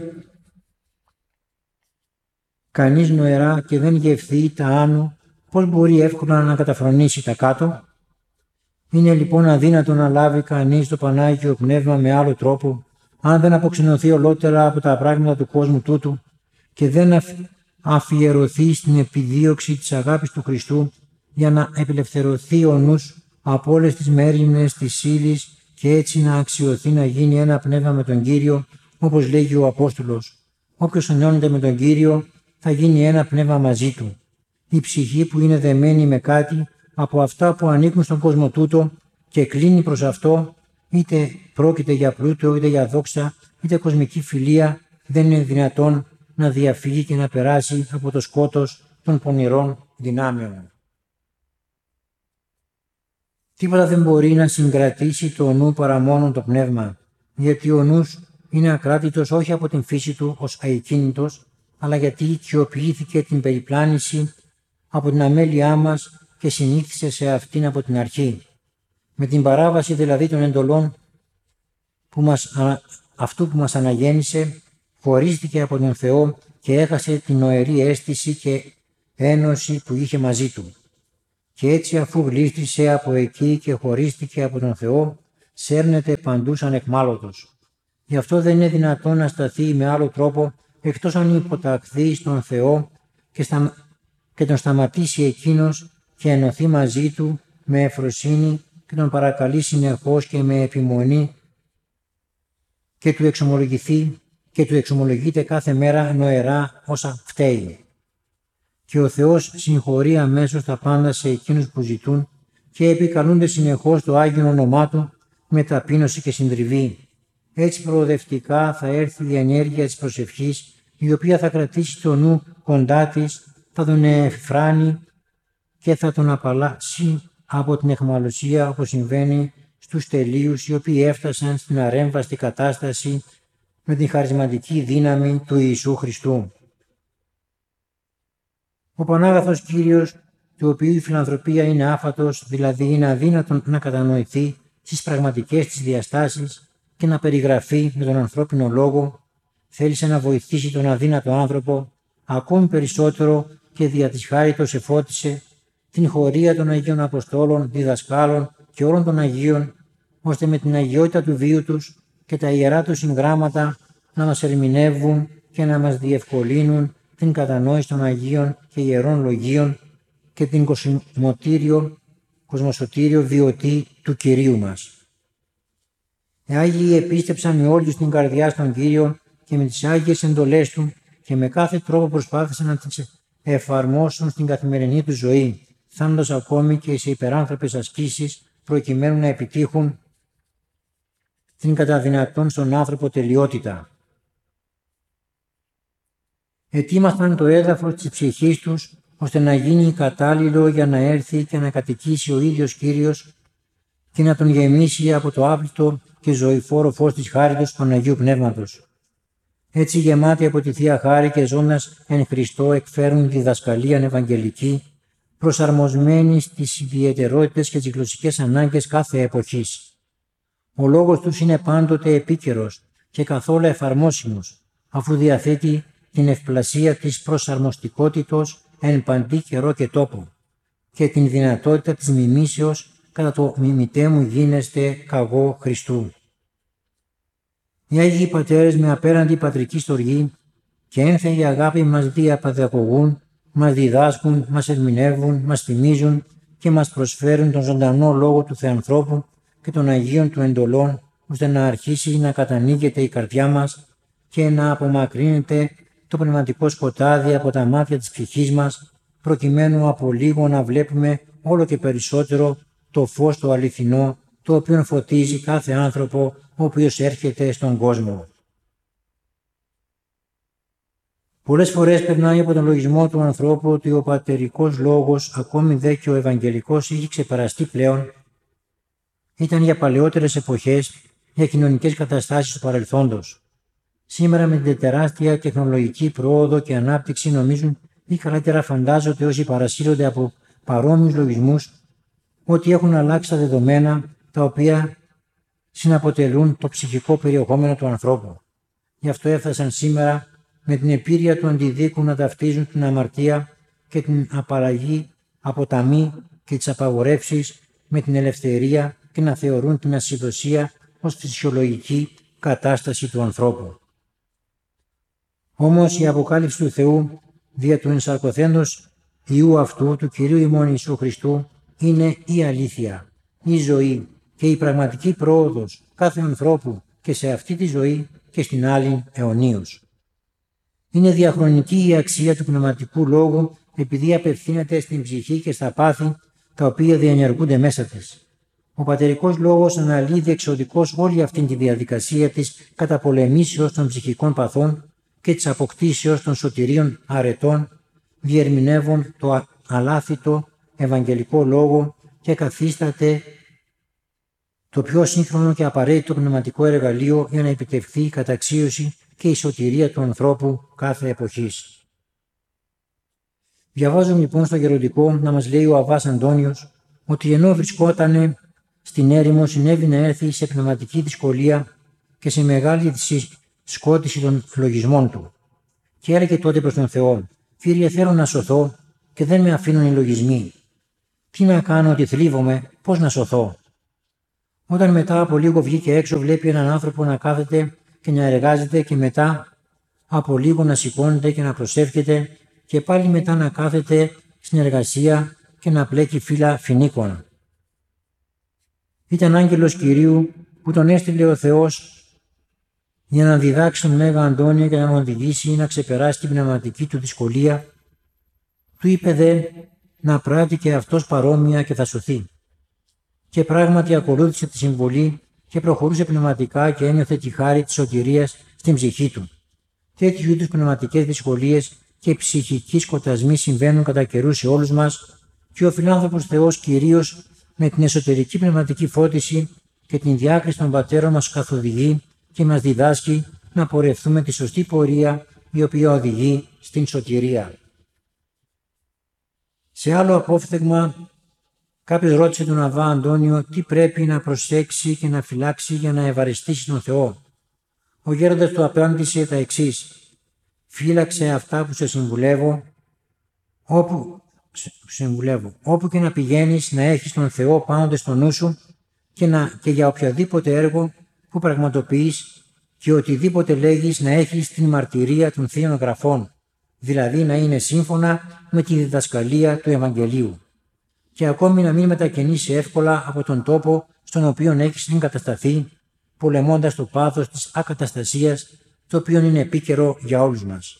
κανείς νοερά και δεν γευθεί τα άνω, πώς μπορεί εύκολα να καταφρονήσει τα κάτω? Είναι λοιπόν αδύνατο να λάβει κανείς το Πανάγιο Πνεύμα με άλλο τρόπο, αν δεν αποξενωθεί ολότερα από τα πράγματα του κόσμου τούτου και δεν αφιερωθεί στην επιδίωξη της αγάπης του Χριστού για να απελευθερωθεί ο νους από όλες τις μέριμνες της ύλης και έτσι να αξιωθεί να γίνει ένα πνεύμα με τον Κύριο, όπως λέγει ο Απόστολος. Όποιος ενώνεται με τον Κύριο θα γίνει ένα πνεύμα μαζί του. Η ψυχή που είναι δεμένη με κάτι από αυτά που ανήκουν στον κόσμο τούτο και κλείνει προς αυτό, είτε πρόκειται για πλούτο, είτε για δόξα, είτε κοσμική φιλία, δεν είναι δυνατόν να διαφύγει και να περάσει από το σκότος των πονηρών δυνάμεων. Τίποτα δεν μπορεί να συγκρατήσει το νου παρά μόνο το πνεύμα, γιατί ο νους είναι ακράτητος όχι από την φύση του ως αεκίνητος, αλλά γιατί οικειοποιήθηκε την περιπλάνηση από την αμέλειά μας και συνήθισε σε αυτήν από την αρχή. Με την παράβαση δηλαδή των εντολών αυτού που μας αναγέννησε, χωρίστηκε από τον Θεό και έχασε την νοερή αίσθηση και ένωση που είχε μαζί του. και έτσι αφού γλίστρισε από εκεί και χωρίστηκε από τον Θεό, σέρνεται παντού σαν εχμάλωτος. Γι' αυτό δεν είναι δυνατόν να σταθεί με άλλο τρόπο εκτός αν υποταχθεί στον Θεό και τον σταματήσει εκείνος και ενωθεί μαζί του με ευφροσύνη και τον παρακαλεί συνεχώς και με επιμονή και του εξομολογείται κάθε μέρα νοερά όσα φταίει. Και ο Θεός συγχωρεί αμέσως τα πάντα σε εκείνους που ζητούν και επικαλούνται συνεχώς το Άγιο όνομά Του με ταπείνωση και συντριβή. Έτσι προοδευτικά θα έρθει η ενέργεια της προσευχής, η οποία θα κρατήσει το νου κοντά της, θα τον εφράνει και θα τον απαλλάσει από την αιχμαλωσία, όπως συμβαίνει στους τελείους οι οποίοι έφτασαν στην αρέμβαστη κατάσταση με την χαρισματική δύναμη του Ιησού Χριστού. Ο Πανάγαθος Κύριος, του οποίου η φιλανθρωπία είναι άφατος, δηλαδή είναι αδύνατον να κατανοηθεί στις πραγματικές της διαστάσεις και να περιγραφεί με τον ανθρώπινο λόγο, θέλησε να βοηθήσει τον αδύνατο άνθρωπο ακόμη περισσότερο και δια της χάριτος εφώτισε την χωρία των Αγίων Αποστόλων, διδασκάλων και όλων των Αγίων, ώστε με την αγιότητα του βίου τους και τα ιερά τους συγγράμματα να μας ερμηνεύουν και να μας διευκολύνουν την κατανόηση των Αγίων και Ιερών Λογίων και την κοσμοσωτήριο βιωτή του Κυρίου μας. Οι Άγιοι επίστεψαν με όλη τους την καρδιά στον Κύριο και με τις Άγιες εντολές Του και με κάθε τρόπο προσπάθησαν να τις εφαρμόσουν στην καθημερινή του ζωή, φτάνοντας ακόμη και σε υπεράνθρωπες ασκήσεις προκειμένου να επιτύχουν την κατά δυνατόν στον άνθρωπο τελειότητα. Ετοίμασαν το έδαφος της ψυχής τους ώστε να γίνει κατάλληλο για να έρθει και να κατοικήσει ο ίδιος Κύριος και να τον γεμίσει από το άπλυτο και ζωηφόρο φως της χάριτος του Αγίου Πνεύματος. Έτσι γεμάτοι από τη Θεία Χάρη και ζώντας εν Χριστώ εκφέρουν τη διδασκαλία ευαγγελική, προσαρμοσμένη στις ιδιαιτερότητες και τις γλωσσικές ανάγκες κάθε εποχής. Ο λόγος τους είναι πάντοτε επίκαιρος και καθόλου εφαρμόσιμος, αφού διαθέτει την ευπλασία της προσαρμοστικότητος εν παντή καιρό και τόπο και την δυνατότητα της μιμήσεως κατά το «μιμητέ μου γίνεστε καγώ Χριστού». Οι Άγιοι Πατέρες με απέραντη πατρική στοργή και ένθεη αγάπη μας διαπαιδαγωγούν, μας διδάσκουν, μας ερμηνεύουν, μας θυμίζουν και μας προσφέρουν τον ζωντανό λόγο του Θεανθρώπου και των Αγίων του εντολών, ώστε να αρχίσει να κατανοίγεται η καρδιά μας και να απομακρύνεται το πνευματικό σκοτάδι από τα μάτια της ψυχής μας, προκειμένου από λίγο να βλέπουμε όλο και περισσότερο το φως το αληθινό, το οποίο φωτίζει κάθε άνθρωπο ο οποίος έρχεται στον κόσμο. Πολλές φορές περνάει από τον λογισμό του ανθρώπου ότι ο πατερικός λόγος, ακόμη δε και ο ευαγγελικός, είχε ξεπεραστεί πλέον. Ήταν για παλαιότερες εποχές, για κοινωνικές καταστάσεις του παρελθόντος. Σήμερα με την τεράστια τεχνολογική πρόοδο και ανάπτυξη νομίζουν ή καλύτερα φαντάζονται όσοι παρασύρονται από παρόμοιους λογισμούς ότι έχουν αλλάξει τα δεδομένα τα οποία συναποτελούν το ψυχικό περιεχόμενο του ανθρώπου. Γι' αυτό έφτασαν σήμερα με την επίρρεια του αντιδίκου να ταυτίζουν την αμαρτία και την απαλλαγή από τα μη και τις απαγορεύσεις με την ελευθερία και να θεωρούν την ασυδοσία ως φυσιολογική κατάσταση του ανθρώπου. Όμως η αποκάλυψη του Θεού δια του ενσαρκωθέντος Υιού αυτού, του Κυρίου ημών Ιησού Χριστού, είναι η αλήθεια, η ζωή και η πραγματική πρόοδος κάθε ανθρώπου και σε αυτή τη ζωή και στην άλλη αιωνίως. Είναι διαχρονική η αξία του πνευματικού λόγου επειδή απευθύνεται στην ψυχή και στα πάθη τα οποία διενεργούνται μέσα της. Ο πατερικός λόγος αναλύει διεξοδικώς όλη αυτή τη διαδικασία της καταπολεμήσεως των ψυχικών παθών και της αποκτήσεως των σωτηρίων αρετών, διερμηνεύουν το αλάθητο ευαγγελικό λόγο και καθίσταται το πιο σύγχρονο και απαραίτητο πνευματικό εργαλείο για να επιτευχθεί η καταξίωση και η σωτηρία του ανθρώπου κάθε εποχής. Διαβάζουμε λοιπόν στο γεροντικό να μας λέει ο Αββάς Αντώνιος ότι ενώ βρισκότανε στην έρημο συνέβη να έρθει σε πνευματική δυσκολία και σε μεγάλη σκότηση των λογισμών του. Και έλεγε τότε προς τον Θεό: «Κύριε, θέλω να σωθώ και δεν με αφήνουν οι λογισμοί». Τι να κάνω ότι θλίβομαι, πώς να σωθώ. Όταν μετά από λίγο βγήκε έξω, βλέπει έναν άνθρωπο να κάθεται και να εργάζεται και μετά από λίγο να σηκώνεται και να προσεύχεται και πάλι μετά να κάθεται στην εργασία και να πλέκει φύλλα φοινίκων. Ήταν άγγελος Κυρίου που τον έστειλε ο Θεός για να διδάξει τον Μέγα Αντώνιο και να τον οδηγήσει να ξεπεράσει την πνευματική του δυσκολία. Του είπε δε να πράττει και αυτός παρόμοια και θα σωθεί. Και πράγματι ακολούθησε τη συμβολή και προχωρούσε πνευματικά και ένιωθε τη χάρη της σωτηρίας στην ψυχή του. Τέτοιου είδους πνευματικές δυσκολίες και ψυχικοί σκοτασμοί συμβαίνουν κατά καιρούς σε όλους μας και ο φιλάνθρωπος Θεός κυρίως με την εσωτερική πνευματική φώτιση και την διάκριση των πατέρων μας καθοδηγεί και μας διδάσκει να πορευτούμε τη σωστή πορεία η οποία οδηγεί στην σωτηρία. Σε άλλο απόφθεγμα, κάποιος ρώτησε τον Αββά Αντώνιο τι πρέπει να προσέξει και να φυλάξει για να ευαριστήσει τον Θεό. Ο γέροντας του απάντησε τα εξής: «Φύλαξε αυτά που σε συμβουλεύω, όπου και να πηγαίνεις να έχεις τον Θεό πάντοτε στο νου σου και για οποιαδήποτε έργο που πραγματοποιείς και οτιδήποτε λέγεις να έχεις την μαρτυρία των Θείων Γραφών, δηλαδή να είναι σύμφωνα με τη διδασκαλία του Ευαγγελίου και ακόμη να μην μετακινήσει εύκολα από τον τόπο στον οποίο έχεις εγκατασταθεί, πολεμώντας το πάθος της ακαταστασίας, το οποίο είναι επίκαιρο για όλους μας».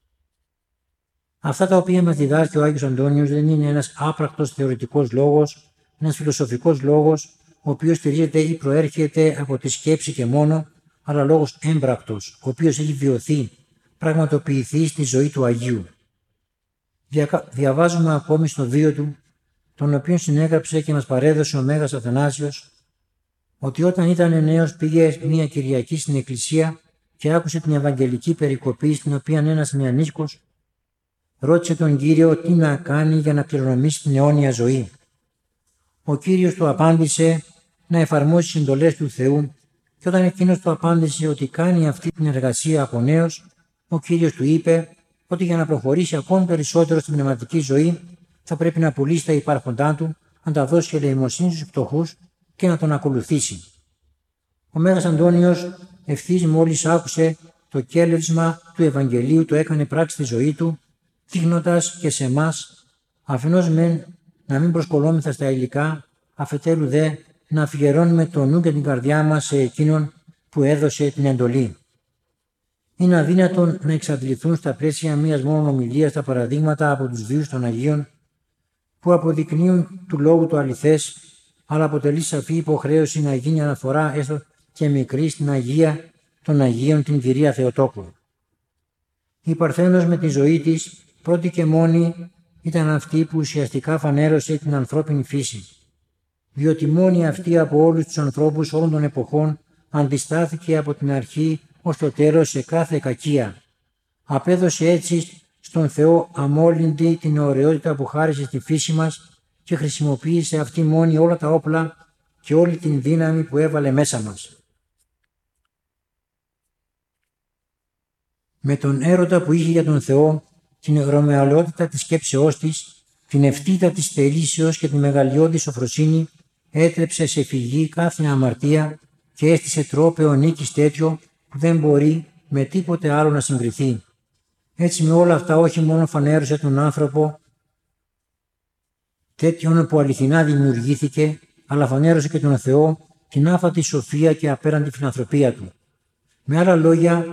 Αυτά τα οποία μας διδάσκει ο Άγιος Αντώνιος δεν είναι ένας άπρακτος θεωρητικός λόγος, ένας φιλοσοφικός λόγος, ο οποίος στηρίζεται ή προέρχεται από τη σκέψη και μόνο, αλλά λόγος έμπρακτος, ο οποίος έχει βιωθεί, πραγματοποιηθεί στη ζωή του Αγίου. Διαβάζουμε ακόμη στο βίο του, τον οποίο συνέγραψε και μας παρέδωσε ο Μέγας Αθανάσιος, ότι όταν ήταν νέος πήγε μια Κυριακή στην εκκλησία και άκουσε την Ευαγγελική περικοπή, στην οποία ένας νεανίσκος ρώτησε τον Κύριο τι να κάνει για να κληρονομήσει την αιώνια ζωή. Ο Κύριος του απάντησε να εφαρμόσει τις εντολές του Θεού και όταν εκείνος του απάντησε ότι κάνει αυτή την εργασία από νέος, ο Κύριος του είπε ότι για να προχωρήσει ακόμη περισσότερο στην πνευματική ζωή θα πρέπει να πουλήσει τα υπάρχοντά του, να τα δώσει ελεημοσύνη στους φτωχούς και να τον ακολουθήσει. Ο Μέγας Αντώνιος ευθύς μόλις άκουσε το κέλευσμα του Ευαγγελίου το έκανε πράξη στη ζωή του, δείχνοντας και σε εμάς αφενός μεν να μην προσκολόμεθα στα υλικά, αφετέρου δε να αφιερώνουμε το νου και την καρδιά μας σε εκείνον που έδωσε την εντολή. Είναι αδύνατον να εξαντληθούν στα πλαίσια μιας μόνο ομιλίας τα παραδείγματα από τους βίους των Αγίων που αποδεικνύουν του λόγου το αληθές, αλλά αποτελεί σαφή υποχρέωση να γίνει αναφορά έστω και μικρή στην Αγία των Αγίων την Κυρία Θεοτόκου. Η Παρθένος με τη ζωή της πρώτη και μόνη ήταν αυτή που ουσιαστικά φανέρωσε την ανθρώπινη φύση, διότι μόνη αυτή από όλους τους ανθρώπους όλων των εποχών αντιστάθηκε από την αρχή ως το τέλος σε κάθε κακία. Απέδωσε έτσι στον Θεό αμόλυντη την ωραιότητα που χάρισε στη φύση μας και χρησιμοποίησε αυτή μόνη όλα τα όπλα και όλη την δύναμη που έβαλε μέσα μας. Με τον έρωτα που είχε για τον Θεό, την ρωμαιαλότητα της σκέψεώς της, την ευθύτητα της θελήσεως και τη μεγαλειώδη σοφροσύνη, έτρεψε σε φυγή κάθε αμαρτία και έστησε τρόπαιο νίκης τέτοιο που δεν μπορεί με τίποτε άλλο να συγκριθεί. Έτσι με όλα αυτά όχι μόνο φανέρωσε τον άνθρωπο τέτοιον που αληθινά δημιουργήθηκε, αλλά φανέρωσε και τον Θεό την άφατη σοφία και απέραντη φιλανθρωπία του. Με άλλα λόγια,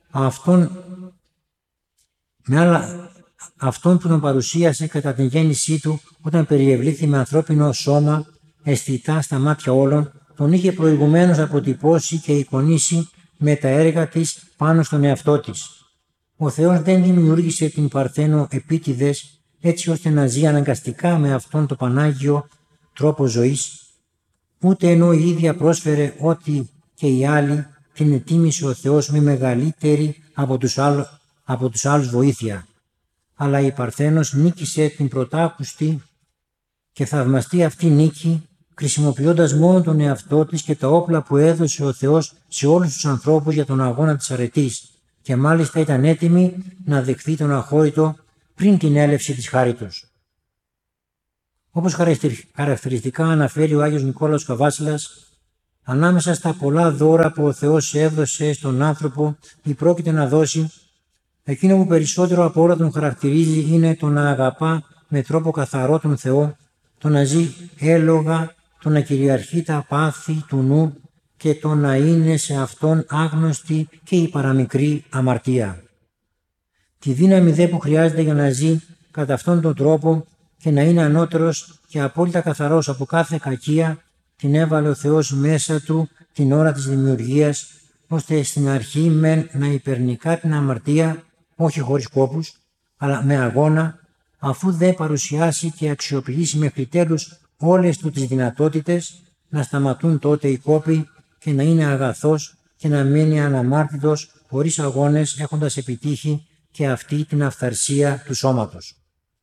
αυτόν που τον παρουσίασε κατά την γέννησή του όταν περιευλήθη με ανθρώπινο σώμα αισθητά στα μάτια όλων, τον είχε προηγουμένως αποτυπώσει και εικονίσει με τα έργα της πάνω στον εαυτό της. Ο Θεός δεν δημιούργησε την Παρθένο επίτηδες έτσι ώστε να ζει αναγκαστικά με αυτόν το Πανάγιο τρόπο ζωής, ούτε ενώ η ίδια πρόσφερε ό,τι και οι άλλοι την ετοίμησε ο Θεός με μεγαλύτερη από τους άλλους βοήθεια. Αλλά η Παρθένος νίκησε την πρωτάκουστη και θαυμαστή αυτή νίκη, χρησιμοποιώντας μόνο τον εαυτό της και τα όπλα που έδωσε ο Θεός σε όλους τους ανθρώπους για τον αγώνα της αρετής, και μάλιστα ήταν έτοιμη να δεχθεί τον αχώρητο πριν την έλευση της χάριτος. Όπως χαρακτηριστικά αναφέρει ο Άγιος Νικόλαος Καβάσιλας, ανάμεσα στα πολλά δώρα που ο Θεός έδωσε στον άνθρωπο ή πρόκειται να δώσει, εκείνο που περισσότερο από όλα τον χαρακτηρίζει είναι το να αγαπά με τρόπο καθαρό τον Θεό, το να ζει έλογα, το να κυριαρχεί τα πάθη του νου και το να είναι σε αυτόν άγνωστη και η παραμικρή αμαρτία. Τη δύναμη δε που χρειάζεται για να ζει κατά αυτόν τον τρόπο και να είναι ανώτερος και απόλυτα καθαρός από κάθε κακία, την έβαλε ο Θεός μέσα του την ώρα της δημιουργίας, ώστε στην αρχή μεν να υπερνικά την αμαρτία, όχι χωρίς κόπους, αλλά με αγώνα, αφού δεν παρουσιάσει και αξιοποιήσει μέχρι τέλους όλες του τις δυνατότητες, να σταματούν τότε οι κόποι και να είναι αγαθός και να μένει αναμάρτητος χωρίς αγώνες, έχοντας επιτύχει και αυτή την αυθαρσία του σώματος.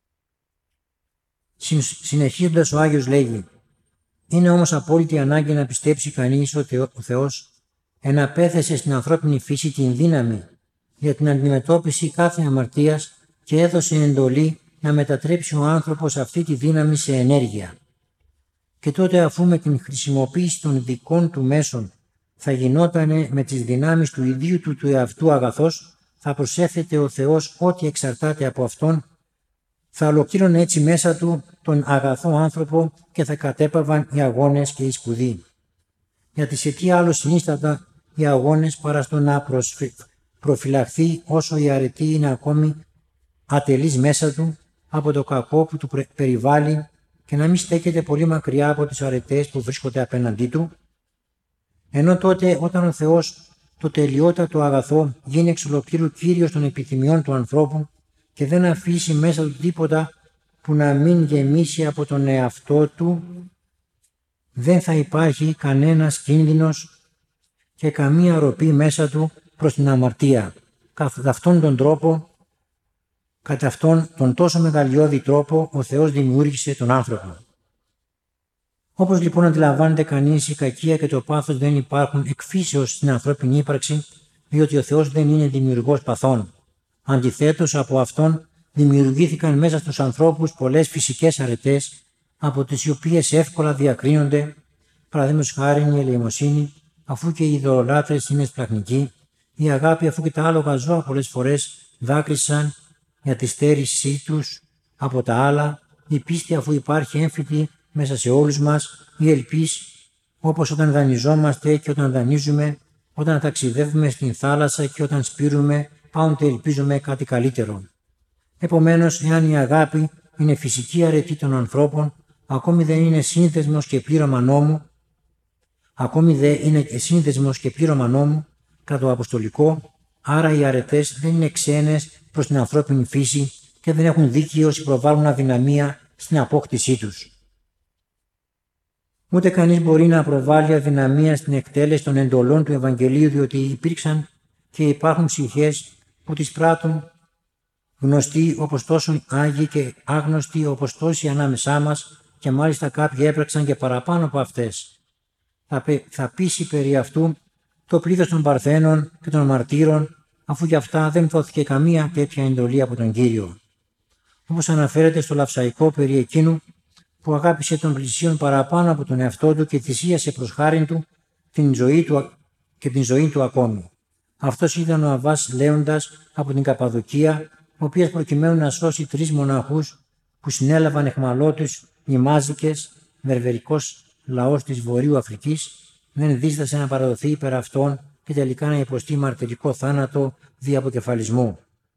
Συνεχίζοντας ο Άγιος λέγει: «Είναι όμως απόλυτη ανάγκη να πιστέψει κανείς ότι ο Θεός εναπέθεσε στην ανθρώπινη φύση την δύναμη για την αντιμετώπιση κάθε αμαρτίας και έδωσε εντολή να μετατρέψει ο άνθρωπος αυτή τη δύναμη σε ενέργεια. Και τότε, αφού με την χρησιμοποίηση των δικών του μέσων θα γινότανε με τις δυνάμεις του ιδίου του εαυτού αγαθός, θα προσέφεται ο Θεός ό,τι εξαρτάται από Αυτόν, θα ολοκλήρωνε έτσι μέσα του τον αγαθό άνθρωπο και θα κατέπαβαν οι αγώνες και οι σπουδοί. Γιατί σε τι άλλο συνίστατα οι αγώνες παρά στο να προφυλαχθεί όσο η αρετή είναι ακόμη ατελής μέσα του από το κακό που του περιβάλλει και να μην στέκεται πολύ μακριά από τις αρετές που βρίσκονται απέναντί του, ενώ τότε όταν ο Θεός το τελειότατο αγαθό γίνει εξ ολοκλήρου κύριος των επιθυμιών του ανθρώπου και δεν αφήσει μέσα του τίποτα που να μην γεμίσει από τον εαυτό του, δεν θα υπάρχει κανένας κίνδυνος και καμία ροπή μέσα του προς την αμαρτία. Κατά αυτόν τον τρόπο, κατά αυτόν τον τόσο μεγαλειώδη τρόπο, ο Θεός δημιούργησε τον άνθρωπο. Όπως λοιπόν αντιλαμβάνεται κανείς, η κακία και το πάθος δεν υπάρχουν εκ φύσεως στην ανθρώπινη ύπαρξη, διότι ο Θεός δεν είναι δημιουργός παθών. Αντιθέτως, από Αυτόν δημιουργήθηκαν μέσα στους ανθρώπους πολλές φυσικές αρετές, από τις οποίες εύκολα διακρίνονται, παραδείγματος χάριν η ελεημοσύνη, αφού και οι ειδωλολάτρες είναι σπλαχνικοί, η αγάπη, αφού και τα άλογα ζώα πολλές φορές δάκρυσαν για τη στέρησή τους από τα άλλα, η πίστη, αφού υπάρχει έμφυτη μέσα σε όλους μας, η ελπίς, όπως όταν δανειζόμαστε και όταν δανείζουμε, όταν ταξιδεύουμε στην θάλασσα και όταν σπείρουμε, πάντοτε ελπίζουμε κάτι καλύτερο. Επομένως, εάν η αγάπη είναι φυσική αρετή των ανθρώπων, ακόμη δεν είναι σύνδεσμος και πλήρωμα νόμου, κατά το αποστολικό, άρα οι αρετές δεν είναι ξένες προς την ανθρώπινη φύση και δεν έχουν δίκαιο όσοι προβάλλουν αδυναμία στην απόκτησή τους. Ούτε κανείς μπορεί να προβάλλει αδυναμία στην εκτέλεση των εντολών του Ευαγγελίου, διότι υπήρξαν και υπάρχουν ψυχές που τις πράττουν, γνωστοί όπως τόσο άγιοι και άγνωστοι όπως τόσοι ανάμεσά μας, και μάλιστα κάποιοι έπραξαν και παραπάνω από αυτές. Θα πείσει περί αυτού το πλήθος των Παρθένων και των μαρτύρων, αφού για αυτά δεν δόθηκε καμία τέτοια εντολή από τον Κύριο. Όπως αναφέρεται στο Λαυσαϊκό περί εκείνου που αγάπησε τον πλησίον παραπάνω από τον εαυτό του και θυσίασε προς χάριν του την ζωή του ακόμη. Αυτός ήταν ο Αββάς Λέοντας από την Καπαδοκία, ο οποίος προκειμένου να σώσει 3 μοναχούς που συνέλαβαν αιχμαλώτους οι Μάζικες, βερβερικός λαός της Βορείου Αφρικής, δεν δίστασε να παραδοθεί υπέρ αυτών και τελικά να υποστεί μαρτυρικό θάνατο δι' αποκεφαλισμού.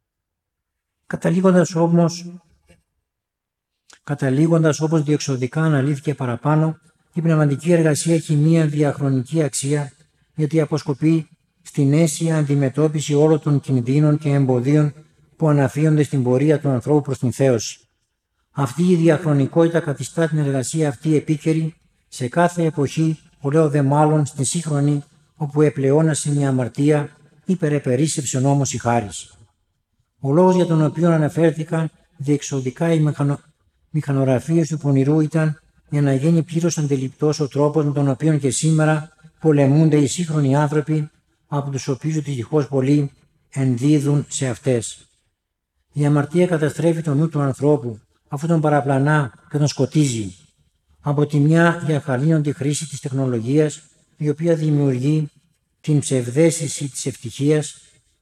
Καταλήγοντας όπως διεξοδικά αναλύθηκε παραπάνω, η πνευματική εργασία έχει μία διαχρονική αξία, γιατί αποσκοπεί στην αίσια αντιμετώπιση όλων των κινδύνων και εμποδίων που αναφύονται στην πορεία του ανθρώπου προς την θέωση. Αυτή η διαχρονικότητα καθιστά την εργασία αυτή επίκαιρη σε κάθε εποχή, που λέω δε μάλλον στη σύγχρονη, όπου επλεώνασε μια αμαρτία, υπερεπερίσσεψε όμως η χάρις. Ο λόγος για τον οποίο αναφέρθηκαν διεξοδικά οι μηχανογραφίες του πονηρού ήταν για να γίνει πλήρως αντιληπτός ο τρόπος με τον οποίο και σήμερα πολεμούνται οι σύγχρονοι άνθρωποι, από τους οποίους δυστυχώς πολλοί ενδίδουν σε αυτές. Η αμαρτία καταστρέφει το νου του ανθρώπου, αφού τον παραπλανά και τον σκοτίζει. Από τη μια για χαλήνοντη χρήση της τεχνολογίας, η οποία δημιουργεί την ψευδαίσθηση της ευτυχίας,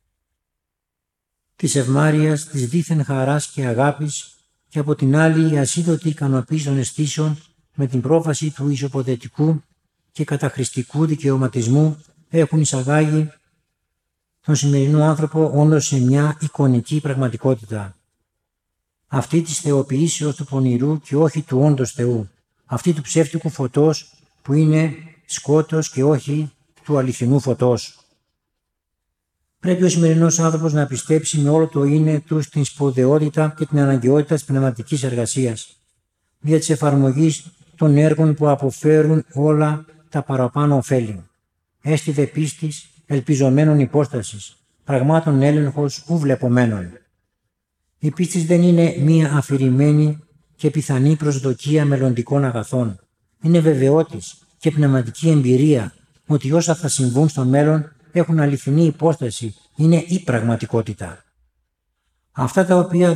της ευμάρειας, της δίθεν χαράς και αγάπης, και από την άλλη η ασίδωτη ικανοποίηση των αισθήσεων με την πρόφαση του ισοποθετικού και καταχρηστικού δικαιωματισμού έχουν εισαγάγει τον σημερινό άνθρωπο όντως σε μια εικονική πραγματικότητα. Αυτή της θεοποιήσεως του πονηρού και όχι του όντως Θεού. Αυτή του ψεύτικου φωτός που είναι σκότος και όχι του αληθινού φωτός. Πρέπει ο σημερινός άνθρωπος να πιστέψει με όλο το είναι του στην σπουδαιότητα και την αναγκαιότητα της πνευματικής εργασίας, δια της εφαρμογής των έργων που αποφέρουν όλα τα παραπάνω ωφέλη. Έστι δε πίστης, ελπιζομένων υπόστασης, πραγμάτων έλεγχος ου βλεπομένων. Η πίστη δεν είναι μία αφηρημένη και πιθανή προσδοκία μελλοντικών αγαθών. Είναι βεβαιότης και πνευματική εμπειρία ότι όσα θα συμβούν στο μέλλον έχουν αληθινή υπόσταση, είναι η πραγματικότητα. Αυτά τα οποία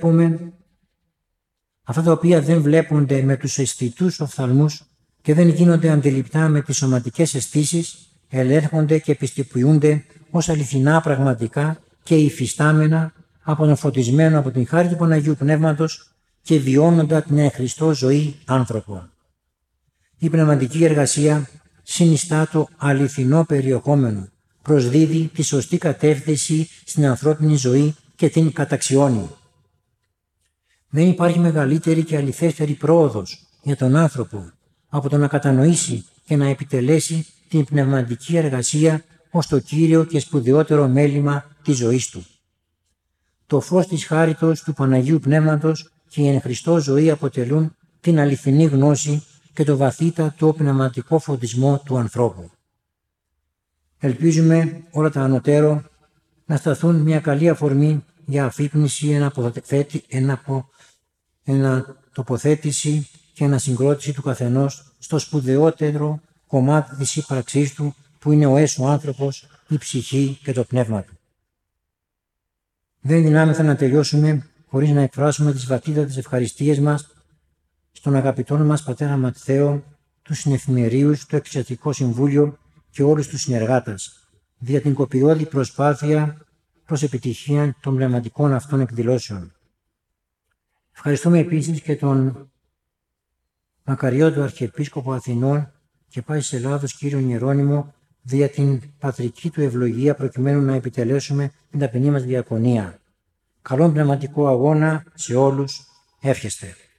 δεν βλέπονται με τους αισθητούς οφθαλμούς και δεν γίνονται αντιληπτά με τις σωματικές αισθήσεις, ελέγχονται και πιστοποιούνται ως αληθινά πραγματικά και υφιστάμενα από τον φωτισμένο από την χάρη του Παναγίου Πνεύματος και βιώνοντα την εν Χριστώ ζωή άνθρωπο. Η πνευματική εργασία συνιστά το αληθινό περιεχόμενο, προσδίδει τη σωστή κατεύθυνση στην ανθρώπινη ζωή και την καταξιώνει. Δεν υπάρχει μεγαλύτερη και αληθέστερη πρόοδος για τον άνθρωπο από το να κατανοήσει και να επιτελέσει την πνευματική εργασία ως το κύριο και σπουδαιότερο μέλημα της ζωής του. Το φως της χάριτος του Παναγίου Πνεύματος και η εν Χριστώ ζωή αποτελούν την αληθινή γνώση και το βαθύτατο πνευματικό φωτισμό του ανθρώπου. Ελπίζουμε όλα τα ανωτέρω να σταθούν μια καλή αφορμή για αφύπνιση, τοποθέτηση και ανασυγκρότηση του καθενός στο σπουδαιότερο κομμάτι της ύπαρξής του που είναι ο έσω άνθρωπος, η ψυχή και το πνεύμα του. Δεν δυνάμεθα να τελειώσουμε χωρίς να εκφράσουμε τις βαθύτατες ευχαριστίες μας στον αγαπητόν μας Πατέρα Ματθαίο, τους συνεφημερίους, το Εκκλησιαστικό Συμβούλιο και όλους τους συνεργάτες, δια την κοπιώδη προσπάθεια προς επιτυχία των πνευματικών αυτών εκδηλώσεων. Ευχαριστούμε επίσης και τον μακαριότο Αρχιεπίσκοπο Αθηνών και Πάσης Ελλάδος κύριο Ιερώνυμο δια την πατρική του ευλογία προκειμένου να επιτελέσουμε την ταπεινή μας διακονία. Καλόν πνευματικό αγώνα σε όλους εύχεστε.